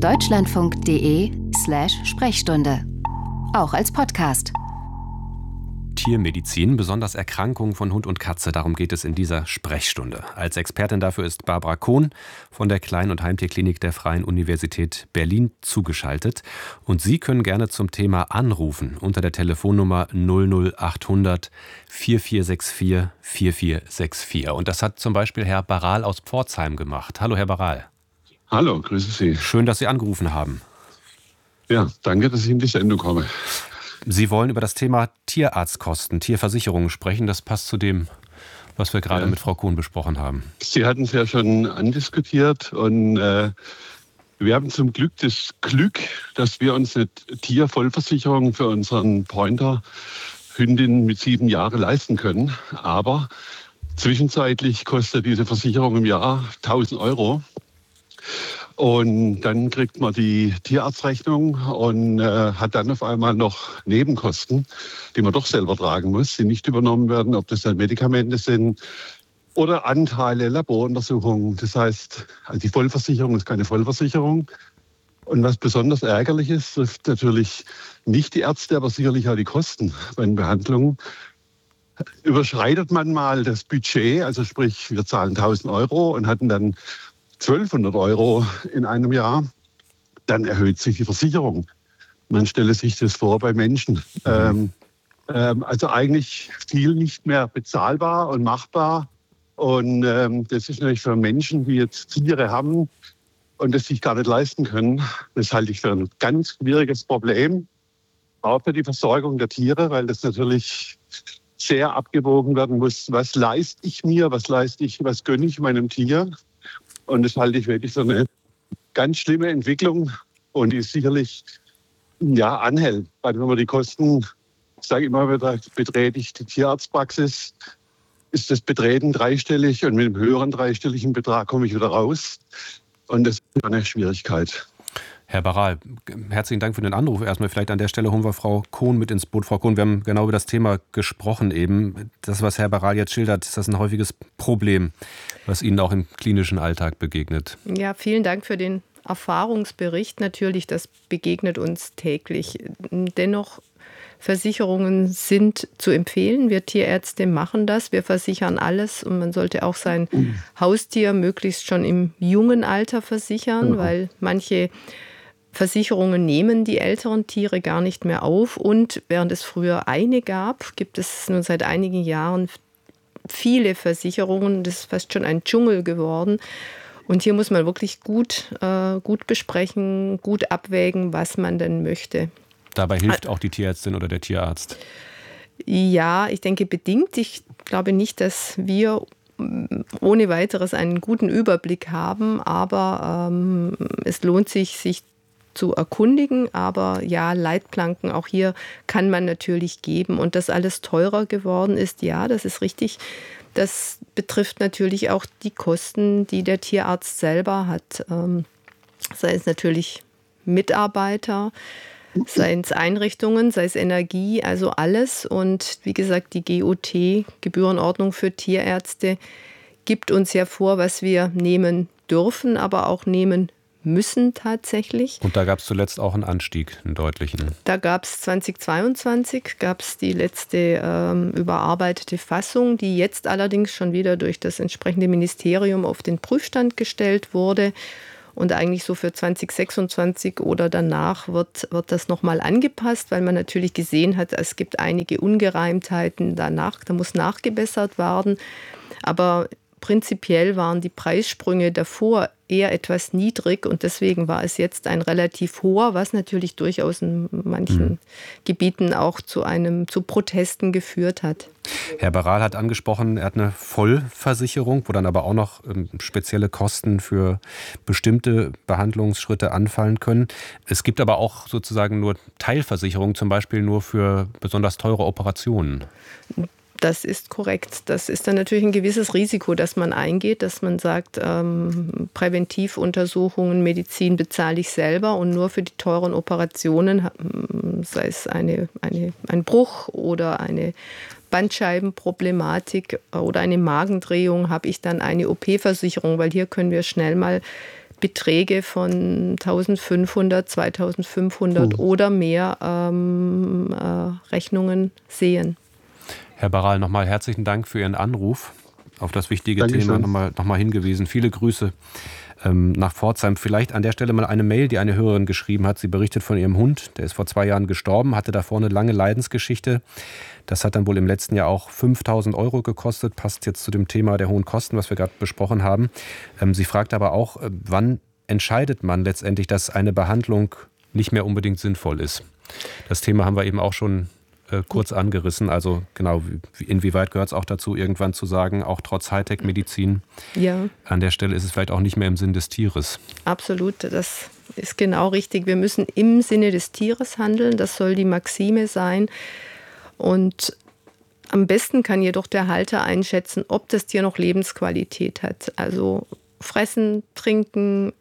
deutschlandfunk.de/Sprechstunde. Auch als Podcast. Tiermedizin, besonders Erkrankungen von Hund und Katze, darum geht es in dieser Sprechstunde. Als Expertin dafür ist Barbara Kohn von der Klein- und Heimtierklinik der Freien Universität Berlin zugeschaltet. Und Sie können gerne zum Thema anrufen unter der Telefonnummer 00800 4464 4464. Und das hat zum Beispiel Herr Baral aus Pforzheim gemacht. Hallo, Herr Baral. Hallo, grüße Sie. Schön, dass Sie angerufen haben. Ja, danke, dass ich in die Sendung komme. Sie wollen über das Thema Tierarztkosten, Tierversicherungen sprechen. Das passt zu dem, was wir gerade mit Frau Kohn besprochen haben. Sie hatten es ja schon andiskutiert und wir haben zum Glück das Glück, dass wir uns eine Tiervollversicherung für unseren Pointer Hündin mit 7 Jahren leisten können. Aber zwischenzeitlich kostet diese Versicherung im Jahr 1.000 Euro. Und dann kriegt man die Tierarztrechnung und hat dann auf einmal noch Nebenkosten, die man doch selber tragen muss, die nicht übernommen werden, ob das dann Medikamente sind oder Anteile, Laboruntersuchungen. Das heißt, also die Vollversicherung ist keine Vollversicherung. Und was besonders ärgerlich ist, trifft natürlich nicht die Ärzte, aber sicherlich auch die Kosten bei den Behandlungen. Überschreitet man mal das Budget, also sprich, wir zahlen 1.000 Euro und hatten dann 1.200 Euro in einem Jahr, dann erhöht sich die Versicherung. Man stelle sich das vor bei Menschen. Also eigentlich viel nicht mehr bezahlbar und machbar. Und das ist natürlich für Menschen, die jetzt Tiere haben und das sich gar nicht leisten können, das halte ich für ein ganz schwieriges Problem. Auch für die Versorgung der Tiere, weil das natürlich sehr abgewogen werden muss. Was leiste ich mir, was gönne ich meinem Tier? Und das halte ich wirklich für eine ganz schlimme Entwicklung und die sicherlich anhält. Weil wenn man die Kosten, ich sage immer wieder, betrete ich die Tierarztpraxis, ist das Betreten dreistellig und mit einem höheren dreistelligen Betrag komme ich wieder raus. Und das ist eine Schwierigkeit. Herr Baral, herzlichen Dank für den Anruf. Erstmal vielleicht an der Stelle holen wir Frau Kohn mit ins Boot. Frau Kohn, wir haben genau über das Thema gesprochen eben. Das, was Herr Baral jetzt schildert, ist das ein häufiges Problem, was Ihnen auch im klinischen Alltag begegnet? Ja, vielen Dank für den Erfahrungsbericht. Natürlich, das begegnet uns täglich. Dennoch, Versicherungen sind zu empfehlen. Wir Tierärzte machen das. Wir versichern alles und man sollte auch sein Haustier möglichst schon im jungen Alter versichern, weil manche Versicherungen nehmen die älteren Tiere gar nicht mehr auf. Und während es früher eine gab, gibt es nun seit einigen Jahren viele Versicherungen. Das ist fast schon ein Dschungel geworden. Und hier muss man wirklich gut besprechen, gut abwägen, was man denn möchte. Dabei hilft auch die Tierärztin oder der Tierarzt? Ja, ich denke bedingt. Ich glaube nicht, dass wir ohne weiteres einen guten Überblick haben. Aber es lohnt sich zu erkundigen, aber ja, Leitplanken auch hier kann man natürlich geben. Und dass alles teurer geworden ist, ja, das ist richtig. Das betrifft natürlich auch die Kosten, die der Tierarzt selber hat. Sei es natürlich Mitarbeiter, Sei es Einrichtungen, sei es Energie, also alles. Und wie gesagt, die GOT, Gebührenordnung für Tierärzte, gibt uns ja vor, was wir nehmen dürfen, aber auch nehmen müssen tatsächlich. Und da gab es zuletzt auch einen Anstieg, einen deutlichen. Da gab es 2022 die letzte überarbeitete Fassung, die jetzt allerdings schon wieder durch das entsprechende Ministerium auf den Prüfstand gestellt wurde. Und eigentlich so für 2026 oder danach wird das nochmal angepasst, weil man natürlich gesehen hat, es gibt einige Ungereimtheiten danach, da muss nachgebessert werden. Aber prinzipiell waren die Preissprünge davor eher etwas niedrig und deswegen war es jetzt ein relativ hoher, was natürlich durchaus in manchen Gebieten auch zu Protesten geführt hat. Herr Baral hat angesprochen, er hat eine Vollversicherung, wo dann aber auch noch spezielle Kosten für bestimmte Behandlungsschritte anfallen können. Es gibt aber auch sozusagen nur Teilversicherungen, zum Beispiel nur für besonders teure Operationen. Das ist korrekt. Das ist dann natürlich ein gewisses Risiko, das man eingeht, dass man sagt, Präventivuntersuchungen, Medizin bezahle ich selber und nur für die teuren Operationen, sei es ein Bruch oder eine Bandscheibenproblematik oder eine Magendrehung, habe ich dann eine OP-Versicherung, weil hier können wir schnell mal Beträge von 1.500, 2.500 oder mehr Rechnungen sehen. Herr Baral, nochmal herzlichen Dank für Ihren Anruf. Auf das wichtige Thema nochmal hingewiesen. Viele Grüße nach Pforzheim. Vielleicht an der Stelle mal eine Mail, die eine Hörerin geschrieben hat. Sie berichtet von ihrem Hund, der ist vor 2 Jahren gestorben, hatte davor eine lange Leidensgeschichte. Das hat dann wohl im letzten Jahr auch 5.000 € gekostet. Passt jetzt zu dem Thema der hohen Kosten, was wir gerade besprochen haben. Sie fragt aber auch, wann entscheidet man letztendlich, dass eine Behandlung nicht mehr unbedingt sinnvoll ist? Das Thema haben wir eben auch schon kurz angerissen. Also genau, inwieweit gehört es auch dazu, irgendwann zu sagen, auch trotz Hightech-Medizin, ja, an der Stelle ist es vielleicht auch nicht mehr im Sinn des Tieres. Absolut, das ist genau richtig. Wir müssen im Sinne des Tieres handeln, das soll die Maxime sein. Und am besten kann jedoch der Halter einschätzen, ob das Tier noch Lebensqualität hat. Also fressen, trinken,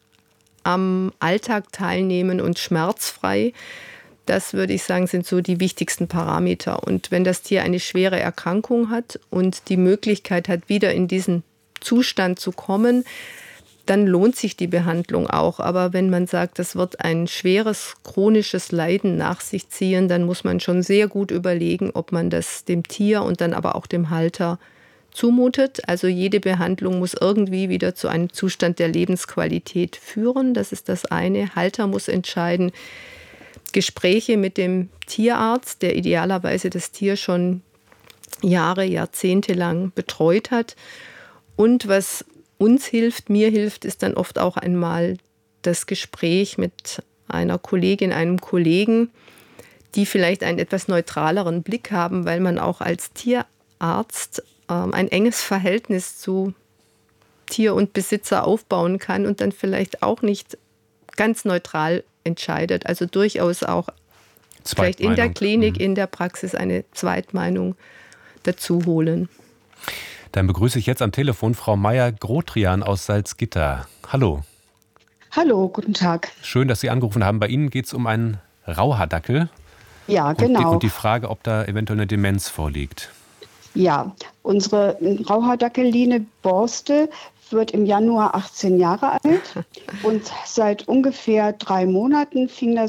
am Alltag teilnehmen und schmerzfrei. Das würde ich sagen, sind so die wichtigsten Parameter. Und wenn das Tier eine schwere Erkrankung hat und die Möglichkeit hat, wieder in diesen Zustand zu kommen, dann lohnt sich die Behandlung auch. Aber wenn man sagt, das wird ein schweres chronisches Leiden nach sich ziehen, dann muss man schon sehr gut überlegen, ob man das dem Tier und dann aber auch dem Halter zumutet. Also jede Behandlung muss irgendwie wieder zu einem Zustand der Lebensqualität führen. Das ist das eine. Halter muss entscheiden. Gespräche mit dem Tierarzt, der idealerweise das Tier schon Jahre, Jahrzehnte lang betreut hat. Und was uns hilft, mir hilft, ist dann oft auch einmal das Gespräch mit einer Kollegin, einem Kollegen, die vielleicht einen etwas neutraleren Blick haben, weil man auch als Tierarzt ein enges Verhältnis zu Tier und Besitzer aufbauen kann und dann vielleicht auch nicht ganz neutral entscheidet. Also durchaus auch vielleicht in der Klinik, in der Praxis eine Zweitmeinung dazu holen. Dann begrüße ich jetzt am Telefon Frau Meyer-Grotrian aus Salzgitter. Hallo. Hallo, guten Tag. Schön, dass Sie angerufen haben. Bei Ihnen geht es um einen Rauhaardackel. Ja, genau. Und die Frage, ob da eventuell eine Demenz vorliegt. Ja, unsere Rauhaardackel-Line Borste wird im Januar 18 Jahre alt und seit ungefähr 3 Monaten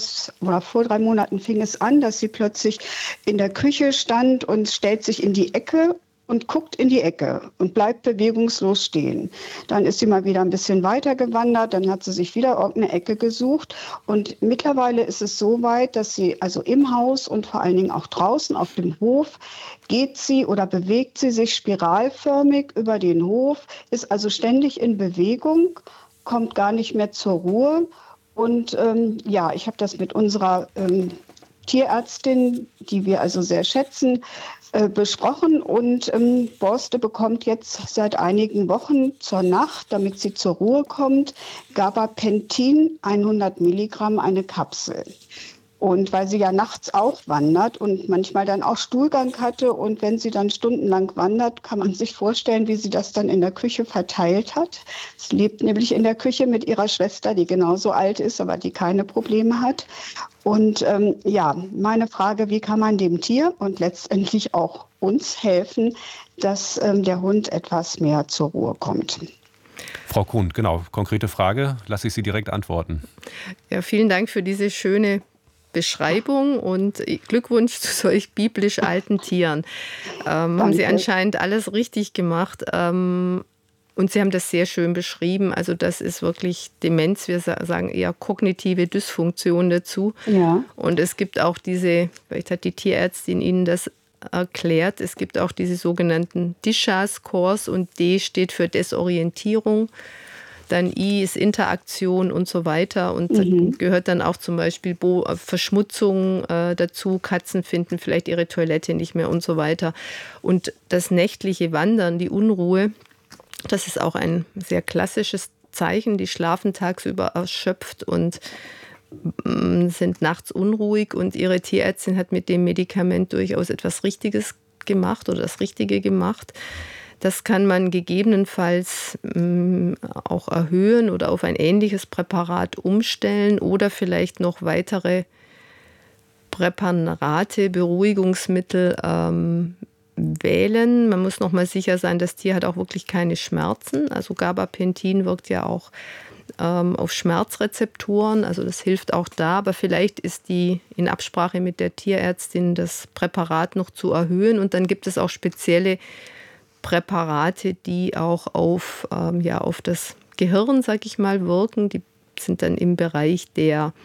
vor 3 Monaten fing es an, dass sie plötzlich in der Küche stand und stellt sich in die Ecke und guckt in die Ecke und bleibt bewegungslos stehen. Dann ist sie mal wieder ein bisschen weiter gewandert, dann hat sie sich wieder irgendeine Ecke gesucht und mittlerweile ist es so weit, dass sie also im Haus und vor allen Dingen auch draußen auf dem Hof geht sie oder bewegt sie sich spiralförmig über den Hof, ist also ständig in Bewegung, kommt gar nicht mehr zur Ruhe und ich habe das mit unserer Tierärztin, die wir also sehr schätzen, besprochen und Borste bekommt jetzt seit einigen Wochen zur Nacht, damit sie zur Ruhe kommt, Gabapentin 100 Milligramm, eine Kapsel. Und weil sie ja nachts auch wandert und manchmal dann auch Stuhlgang hatte. Und wenn sie dann stundenlang wandert, kann man sich vorstellen, wie sie das dann in der Küche verteilt hat. Sie lebt nämlich in der Küche mit ihrer Schwester, die genauso alt ist, aber die keine Probleme hat. Und meine Frage, wie kann man dem Tier und letztendlich auch uns helfen, dass der Hund etwas mehr zur Ruhe kommt? Frau Kuhn, genau, konkrete Frage, lasse ich Sie direkt antworten. Ja, vielen Dank für diese schöne Beschreibung und Glückwunsch zu solch biblisch alten Tieren. Haben Sie anscheinend alles richtig gemacht. Und Sie haben das sehr schön beschrieben. Also das ist wirklich Demenz, wir sagen eher kognitive Dysfunktion dazu. Ja. Und es gibt auch vielleicht hat die Tierärztin Ihnen das erklärt, es gibt auch diese sogenannten DISHA-Scores und D steht für Desorientierung. Dann I ist Interaktion und so weiter und gehört dann auch zum Beispiel Verschmutzung dazu. Katzen finden vielleicht ihre Toilette nicht mehr und so weiter. Und das nächtliche Wandern, die Unruhe, das ist auch ein sehr klassisches Zeichen. Die schlafen tagsüber erschöpft und sind nachts unruhig und ihre Tierärztin hat mit dem Medikament durchaus etwas Richtiges gemacht oder das Richtige gemacht. Das kann man gegebenenfalls auch erhöhen oder auf ein ähnliches Präparat umstellen oder vielleicht noch weitere Präparate, Beruhigungsmittel wählen. Man muss noch mal sicher sein, das Tier hat auch wirklich keine Schmerzen. Also Gabapentin wirkt ja auch auf Schmerzrezeptoren, also das hilft auch da, aber vielleicht ist in Absprache mit der Tierärztin das Präparat noch zu erhöhen und dann gibt es auch spezielle Präparate, die auch auf das Gehirn, sag ich mal, wirken. Die sind dann im Bereich der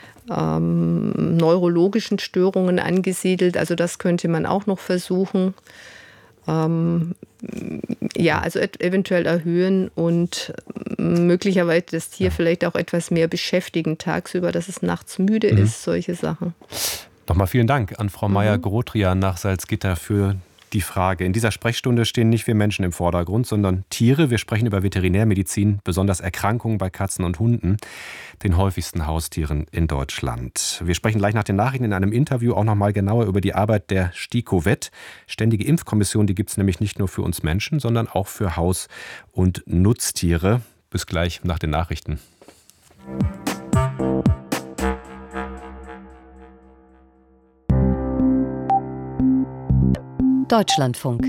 neurologischen Störungen angesiedelt. Also das könnte man auch noch versuchen. Also eventuell erhöhen und möglicherweise das Tier vielleicht auch etwas mehr beschäftigen tagsüber, dass es nachts müde ist, solche Sachen. Nochmal vielen Dank an Frau Meyer-Grotrian nach Salzgitter für die Frage. In dieser Sprechstunde stehen nicht wir Menschen im Vordergrund, sondern Tiere. Wir sprechen über Veterinärmedizin, besonders Erkrankungen bei Katzen und Hunden, den häufigsten Haustieren in Deutschland. Wir sprechen gleich nach den Nachrichten in einem Interview auch noch mal genauer über die Arbeit der STIKO-Vet. Ständige Impfkommission, die gibt es nämlich nicht nur für uns Menschen, sondern auch für Haus- und Nutztiere. Bis gleich nach den Nachrichten. Deutschlandfunk.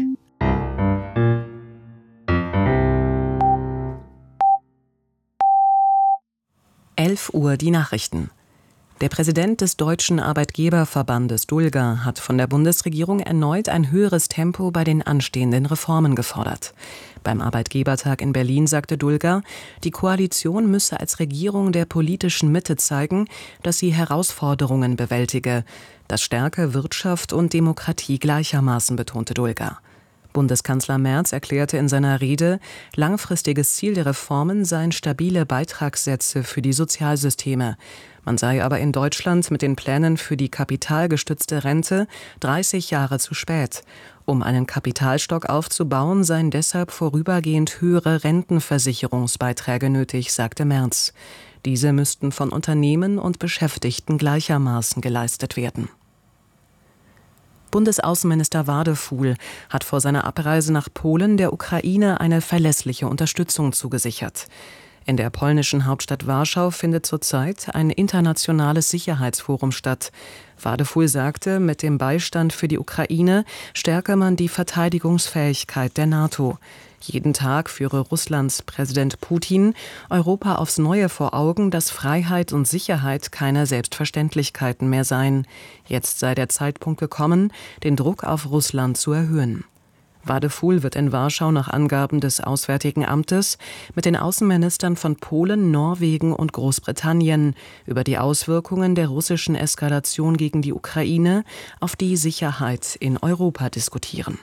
Uhr die Nachrichten. Der Präsident des Deutschen Arbeitgeberverbandes DULGA hat von der Bundesregierung erneut ein höheres Tempo bei den anstehenden Reformen gefordert. Beim Arbeitgebertag in Berlin sagte DULGA, die Koalition müsse als Regierung der politischen Mitte zeigen, dass sie Herausforderungen bewältige. Das stärke Wirtschaft und Demokratie gleichermaßen, betonte DULGA. Bundeskanzler Merz erklärte in seiner Rede, langfristiges Ziel der Reformen seien stabile Beitragssätze für die Sozialsysteme. Man sei aber in Deutschland mit den Plänen für die kapitalgestützte Rente 30 Jahre zu spät. Um einen Kapitalstock aufzubauen, seien deshalb vorübergehend höhere Rentenversicherungsbeiträge nötig, sagte Merz. Diese müssten von Unternehmen und Beschäftigten gleichermaßen geleistet werden. Bundesaußenminister Wadefuhl hat vor seiner Abreise nach Polen der Ukraine eine verlässliche Unterstützung zugesichert. In der polnischen Hauptstadt Warschau findet zurzeit ein internationales Sicherheitsforum statt. Wadefuhl sagte, mit dem Beistand für die Ukraine stärke man die Verteidigungsfähigkeit der NATO. Jeden Tag führe Russlands Präsident Putin Europa aufs Neue vor Augen, dass Freiheit und Sicherheit keine Selbstverständlichkeiten mehr seien. Jetzt sei der Zeitpunkt gekommen, den Druck auf Russland zu erhöhen. Wadefuhl wird in Warschau nach Angaben des Auswärtigen Amtes mit den Außenministern von Polen, Norwegen und Großbritannien über die Auswirkungen der russischen Eskalation gegen die Ukraine auf die Sicherheit in Europa diskutieren.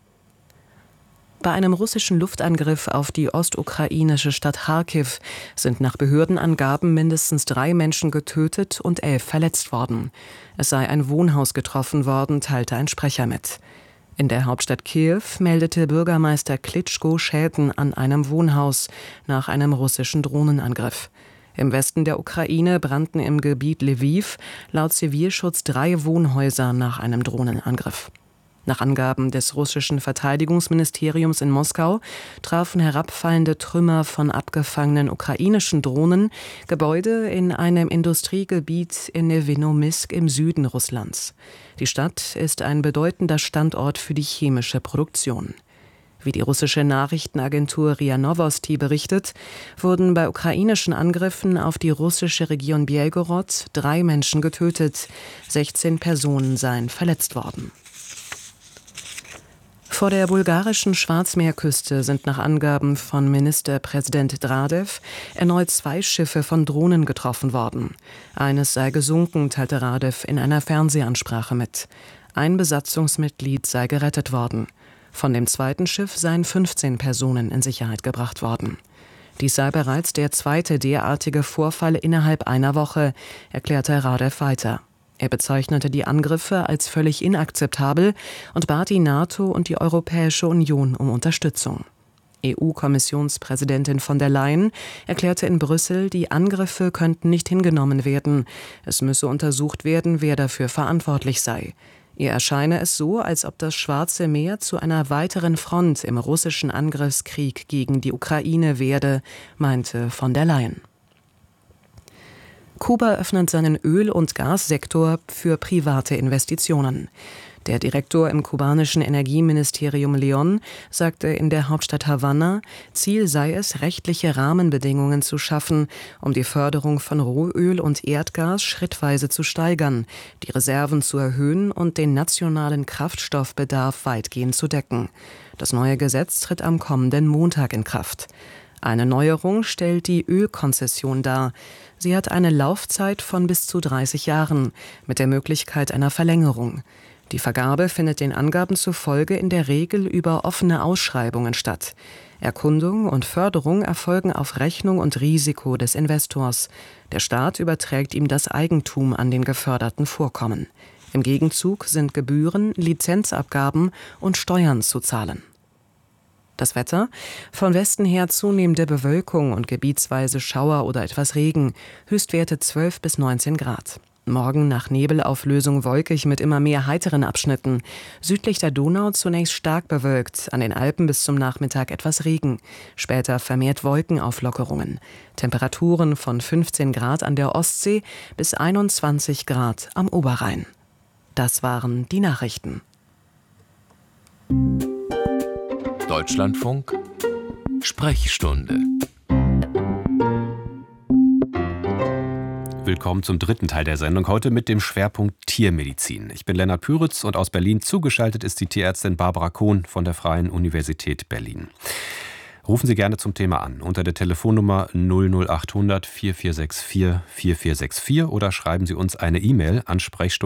Bei einem russischen Luftangriff auf die ostukrainische Stadt Charkiw sind nach Behördenangaben mindestens 3 Menschen getötet und 11 verletzt worden. Es sei ein Wohnhaus getroffen worden, teilte ein Sprecher mit. In der Hauptstadt Kiew meldete Bürgermeister Klitschko Schäden an einem Wohnhaus nach einem russischen Drohnenangriff. Im Westen der Ukraine brannten im Gebiet Lviv laut Zivilschutz 3 Wohnhäuser nach einem Drohnenangriff. Nach Angaben des russischen Verteidigungsministeriums in Moskau trafen herabfallende Trümmer von abgefangenen ukrainischen Drohnen Gebäude in einem Industriegebiet in Nevinomysk im Süden Russlands. Die Stadt ist ein bedeutender Standort für die chemische Produktion. Wie die russische Nachrichtenagentur RIA Novosti berichtet, wurden bei ukrainischen Angriffen auf die russische Region Belgorod 3 Menschen getötet, 16 Personen seien verletzt worden. Vor der bulgarischen Schwarzmeerküste sind nach Angaben von Ministerpräsident Radev erneut 2 Schiffe von Drohnen getroffen worden. Eines sei gesunken, teilte Radev in einer Fernsehansprache mit. Ein Besatzungsmitglied sei gerettet worden. Von dem zweiten Schiff seien 15 Personen in Sicherheit gebracht worden. Dies sei bereits der 2. derartige Vorfall innerhalb einer Woche, erklärte Radev weiter. Er bezeichnete die Angriffe als völlig inakzeptabel und bat die NATO und die Europäische Union um Unterstützung. EU-Kommissionspräsidentin von der Leyen erklärte in Brüssel, die Angriffe könnten nicht hingenommen werden. Es müsse untersucht werden, wer dafür verantwortlich sei. Ihr erscheine es so, als ob das Schwarze Meer zu einer weiteren Front im russischen Angriffskrieg gegen die Ukraine werde, meinte von der Leyen. Kuba öffnet seinen Öl- und Gassektor für private Investitionen. Der Direktor im kubanischen Energieministerium León sagte in der Hauptstadt Havanna, Ziel sei es, rechtliche Rahmenbedingungen zu schaffen, um die Förderung von Rohöl und Erdgas schrittweise zu steigern, die Reserven zu erhöhen und den nationalen Kraftstoffbedarf weitgehend zu decken. Das neue Gesetz tritt am kommenden Montag in Kraft. Eine Neuerung stellt die Ölkonzession dar. Sie hat eine Laufzeit von bis zu 30 Jahren mit der Möglichkeit einer Verlängerung. Die Vergabe findet den Angaben zufolge in der Regel über offene Ausschreibungen statt. Erkundung und Förderung erfolgen auf Rechnung und Risiko des Investors. Der Staat überträgt ihm das Eigentum an den geförderten Vorkommen. Im Gegenzug sind Gebühren, Lizenzabgaben und Steuern zu zahlen. Das Wetter? Von Westen her zunehmende Bewölkung und gebietsweise Schauer oder etwas Regen. Höchstwerte 12 bis 19 Grad. Morgen nach Nebelauflösung wolkig mit immer mehr heiteren Abschnitten. Südlich der Donau zunächst stark bewölkt, an den Alpen bis zum Nachmittag etwas Regen. Später vermehrt Wolkenauflockerungen. Temperaturen von 15 Grad an der Ostsee bis 21 Grad am Oberrhein. Das waren die Nachrichten. Deutschlandfunk Sprechstunde. Willkommen zum 3. Teil der Sendung, heute mit dem Schwerpunkt Tiermedizin. Ich bin Lennart Püritz und aus Berlin zugeschaltet ist die Tierärztin Barbara Kohn von der Freien Universität Berlin. Rufen Sie gerne zum Thema an unter der Telefonnummer 00800 4464 4464 oder schreiben Sie uns eine E-Mail an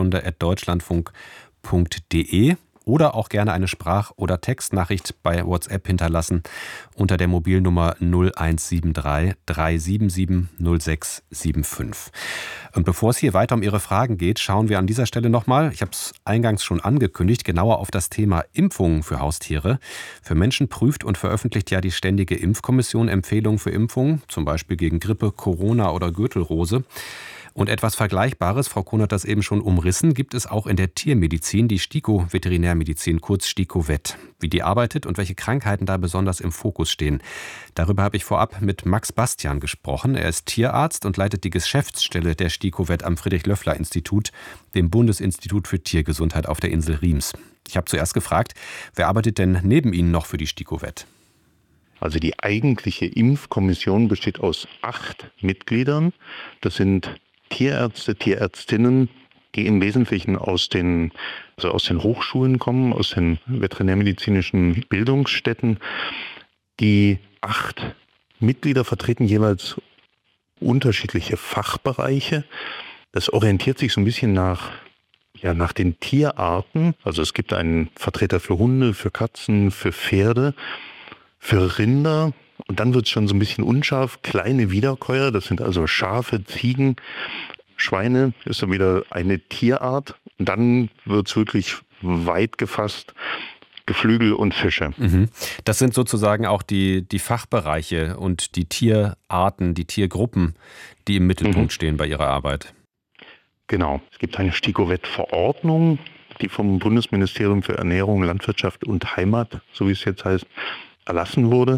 sprechstunde@deutschlandfunk.de. Oder auch gerne eine Sprach- oder Textnachricht bei WhatsApp hinterlassen unter der Mobilnummer 0173 377 0675. Und bevor es hier weiter um Ihre Fragen geht, schauen wir an dieser Stelle nochmal, ich habe es eingangs schon angekündigt, genauer auf das Thema Impfungen für Haustiere. Für Menschen prüft und veröffentlicht ja die Ständige Impfkommission Empfehlungen für Impfungen, zum Beispiel gegen Grippe, Corona oder Gürtelrose. Und etwas Vergleichbares, Frau Kohn hat das eben schon umrissen, gibt es auch in der Tiermedizin, die STIKO Veterinärmedizin, kurz STIKO-Vet. Wie die arbeitet und welche Krankheiten da besonders im Fokus stehen. Darüber habe ich vorab mit Max Bastian gesprochen. Er ist Tierarzt und leitet die Geschäftsstelle der STIKO-Vet am Friedrich-Löffler-Institut, dem Bundesinstitut für Tiergesundheit auf der Insel Riems. Ich habe zuerst gefragt, wer arbeitet denn neben Ihnen noch für die STIKO-Vet? Also die eigentliche Impfkommission besteht aus 8 Mitgliedern. Das sind Tierärzte, Tierärztinnen, die im Wesentlichen aus den Hochschulen kommen, aus den veterinärmedizinischen Bildungsstätten. Die 8 Mitglieder vertreten jeweils unterschiedliche Fachbereiche. Das orientiert sich so ein bisschen nach den Tierarten. Also es gibt einen Vertreter für Hunde, für Katzen, für Pferde, für Rinder. Und dann wird es schon so ein bisschen unscharf. Kleine Wiederkäuer, das sind also Schafe, Ziegen, Schweine, ist dann wieder eine Tierart. Und dann wird es wirklich weit gefasst. Geflügel und Fische. Das sind sozusagen auch die Fachbereiche und die Tierarten, die Tiergruppen, die im Mittelpunkt stehen bei Ihrer Arbeit. Genau. Es gibt eine STIKO-Verordnung, die vom Bundesministerium für Ernährung, Landwirtschaft und Heimat, so wie es jetzt heißt, erlassen wurde.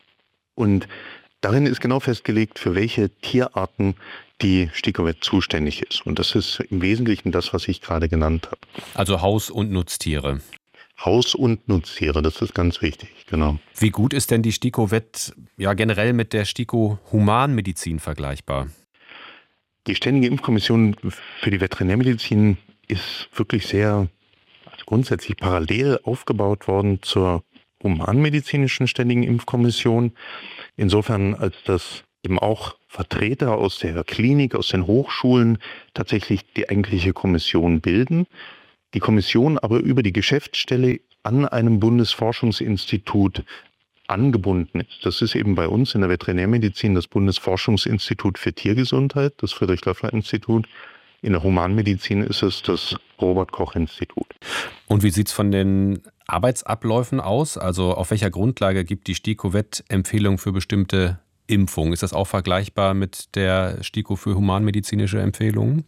Und darin ist genau festgelegt, für welche Tierarten die STIKO-Vet zuständig ist. Und das ist im Wesentlichen das, was ich gerade genannt habe. Also Haus- und Nutztiere. Haus- und Nutztiere, das ist ganz wichtig, genau. Wie gut ist denn die STIKO-Vet generell mit der STIKO-Humanmedizin vergleichbar? Die Ständige Impfkommission für die Veterinärmedizin ist wirklich sehr grundsätzlich parallel aufgebaut worden zur Humanmedizinischen Ständigen Impfkommission. Insofern, als dass eben auch Vertreter aus der Klinik, aus den Hochschulen tatsächlich die eigentliche Kommission bilden. Die Kommission aber über die Geschäftsstelle an einem Bundesforschungsinstitut angebunden ist. Das ist eben bei uns in der Veterinärmedizin das Bundesforschungsinstitut für Tiergesundheit, das Friedrich-Loeffler-Institut. In der Humanmedizin ist es das Robert-Koch-Institut. Und wie sieht es von den Arbeitsabläufen aus? Also auf welcher Grundlage gibt die STIKO-Vet Empfehlungen für bestimmte Impfungen? Ist das auch vergleichbar mit der STIKO für humanmedizinische Empfehlungen?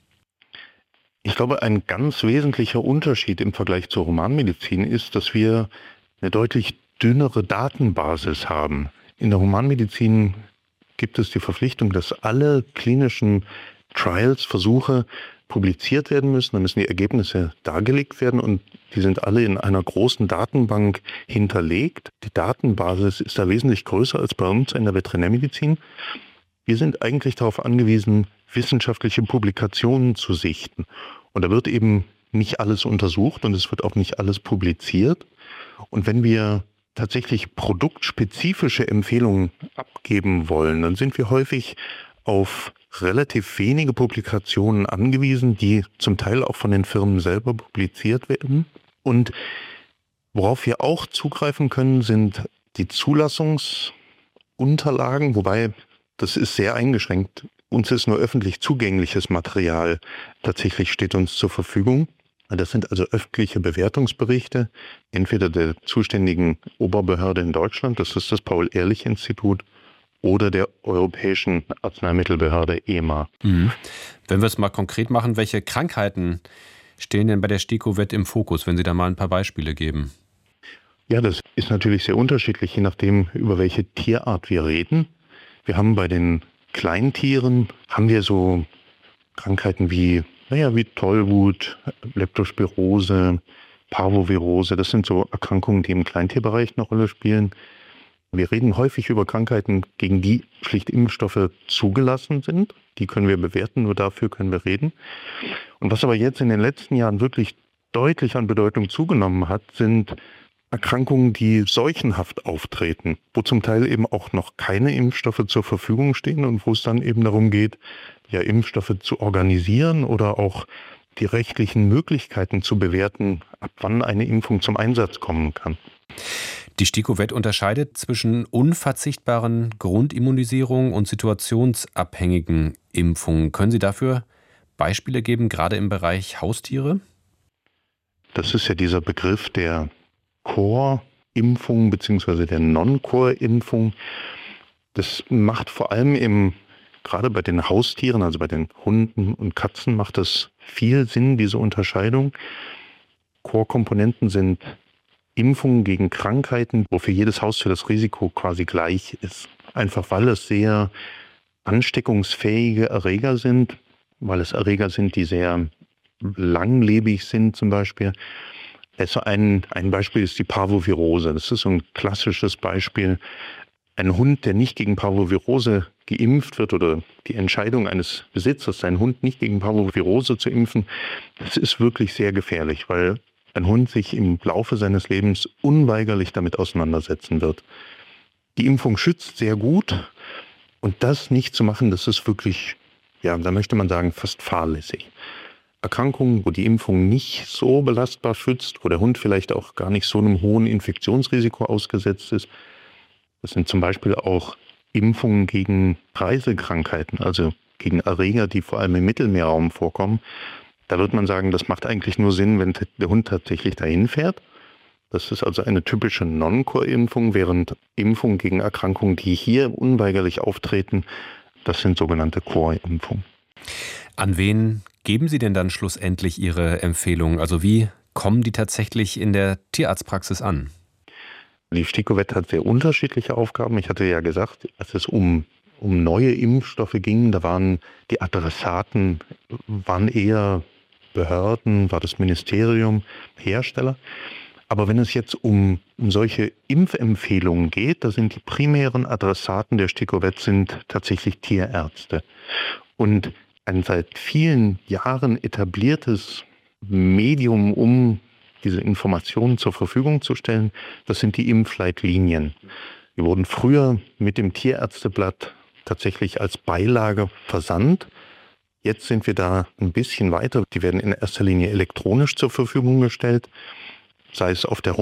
Ich glaube, ein ganz wesentlicher Unterschied im Vergleich zur Humanmedizin ist, dass wir eine deutlich dünnere Datenbasis haben. In der Humanmedizin gibt es die Verpflichtung, dass alle klinischen Trials, Versuche publiziert werden müssen. Da müssen die Ergebnisse dargelegt werden und die sind alle in einer großen Datenbank hinterlegt. Die Datenbasis ist da wesentlich größer als bei uns in der Veterinärmedizin. Wir sind eigentlich darauf angewiesen, wissenschaftliche Publikationen zu sichten. Und da wird eben nicht alles untersucht und es wird auch nicht alles publiziert. Und wenn wir tatsächlich produktspezifische Empfehlungen abgeben wollen, dann sind wir häufig auf relativ wenige Publikationen angewiesen, die zum Teil auch von den Firmen selber publiziert werden. Und worauf wir auch zugreifen können, sind die Zulassungsunterlagen, wobei das ist sehr eingeschränkt. Uns ist nur öffentlich zugängliches Material tatsächlich steht uns zur Verfügung. Das sind also öffentliche Bewertungsberichte, entweder der zuständigen Oberbehörde in Deutschland, das ist das Paul-Ehrlich-Institut, oder der Europäischen Arzneimittelbehörde EMA. Wenn wir es mal konkret machen, welche Krankheiten stehen denn bei der STIKO-Vet im Fokus, wenn Sie da mal ein paar Beispiele geben? Ja, das ist natürlich sehr unterschiedlich, je nachdem, über welche Tierart wir reden. Wir haben bei den Kleintieren, haben wir so Krankheiten wie Tollwut, Leptospirose, Parvovirose. Das sind so Erkrankungen, die im Kleintierbereich eine Rolle spielen. Wir reden häufig über Krankheiten, gegen die schlicht Impfstoffe zugelassen sind. Die können wir bewerten, nur dafür können wir reden. Und was aber jetzt in den letzten Jahren wirklich deutlich an Bedeutung zugenommen hat, sind Erkrankungen, die seuchenhaft auftreten, wo zum Teil eben auch noch keine Impfstoffe zur Verfügung stehen und wo es dann eben darum geht, ja, Impfstoffe zu organisieren oder auch die rechtlichen Möglichkeiten zu bewerten, ab wann eine Impfung zum Einsatz kommen kann. Die STIKO-Vet unterscheidet zwischen unverzichtbaren Grundimmunisierungen und situationsabhängigen Impfungen. Können Sie dafür Beispiele geben, gerade im Bereich Haustiere? Das ist ja dieser Begriff der Core-Impfung bzw. der Non-Core-Impfung. Das macht vor allem gerade bei den Haustieren, also bei den Hunden und Katzen, macht das viel Sinn, diese Unterscheidung. Core-Komponenten sind Impfungen gegen Krankheiten, wo für jedes Haustier das Risiko quasi gleich ist. Einfach weil es sehr ansteckungsfähige Erreger sind, weil es Erreger sind, die sehr langlebig sind zum Beispiel. Also ein Beispiel ist die Parvovirose. Das ist so ein klassisches Beispiel. Ein Hund, der nicht gegen Parvovirose geimpft wird oder die Entscheidung eines Besitzers, seinen Hund nicht gegen Parvovirose zu impfen, das ist wirklich sehr gefährlich, weil ein Hund sich im Laufe seines Lebens unweigerlich damit auseinandersetzen wird. Die Impfung schützt sehr gut und das nicht zu machen, das ist wirklich, ja, da möchte man sagen, fast fahrlässig. Erkrankungen, wo die Impfung nicht so belastbar schützt, wo der Hund vielleicht auch gar nicht so einem hohen Infektionsrisiko ausgesetzt ist, das sind zum Beispiel auch Impfungen gegen Reisekrankheiten, also gegen Erreger, die vor allem im Mittelmeerraum vorkommen. Da wird man sagen, das macht eigentlich nur Sinn, wenn der Hund tatsächlich dahin fährt. Das ist also eine typische Non-Core-Impfung, während Impfungen gegen Erkrankungen, die hier unweigerlich auftreten, das sind sogenannte Core-Impfungen. An wen geben Sie denn dann schlussendlich Ihre Empfehlungen? Also wie kommen die tatsächlich in der Tierarztpraxis an? Die STIKO-Vet hat sehr unterschiedliche Aufgaben. Ich hatte ja gesagt, als es um neue Impfstoffe ging, da waren die Adressaten eher Behörden, war das Ministerium, Hersteller. Aber wenn es jetzt um solche Impfempfehlungen geht, da sind die primären Adressaten der STIKO-Vet sind tatsächlich Tierärzte. Und ein seit vielen Jahren etabliertes Medium, um diese Informationen zur Verfügung zu stellen, das sind die Impfleitlinien. Die wurden früher mit dem Tierärzteblatt tatsächlich als Beilage versandt. Jetzt sind wir da ein bisschen weiter. Die werden in erster Linie elektronisch zur Verfügung gestellt, sei es auf der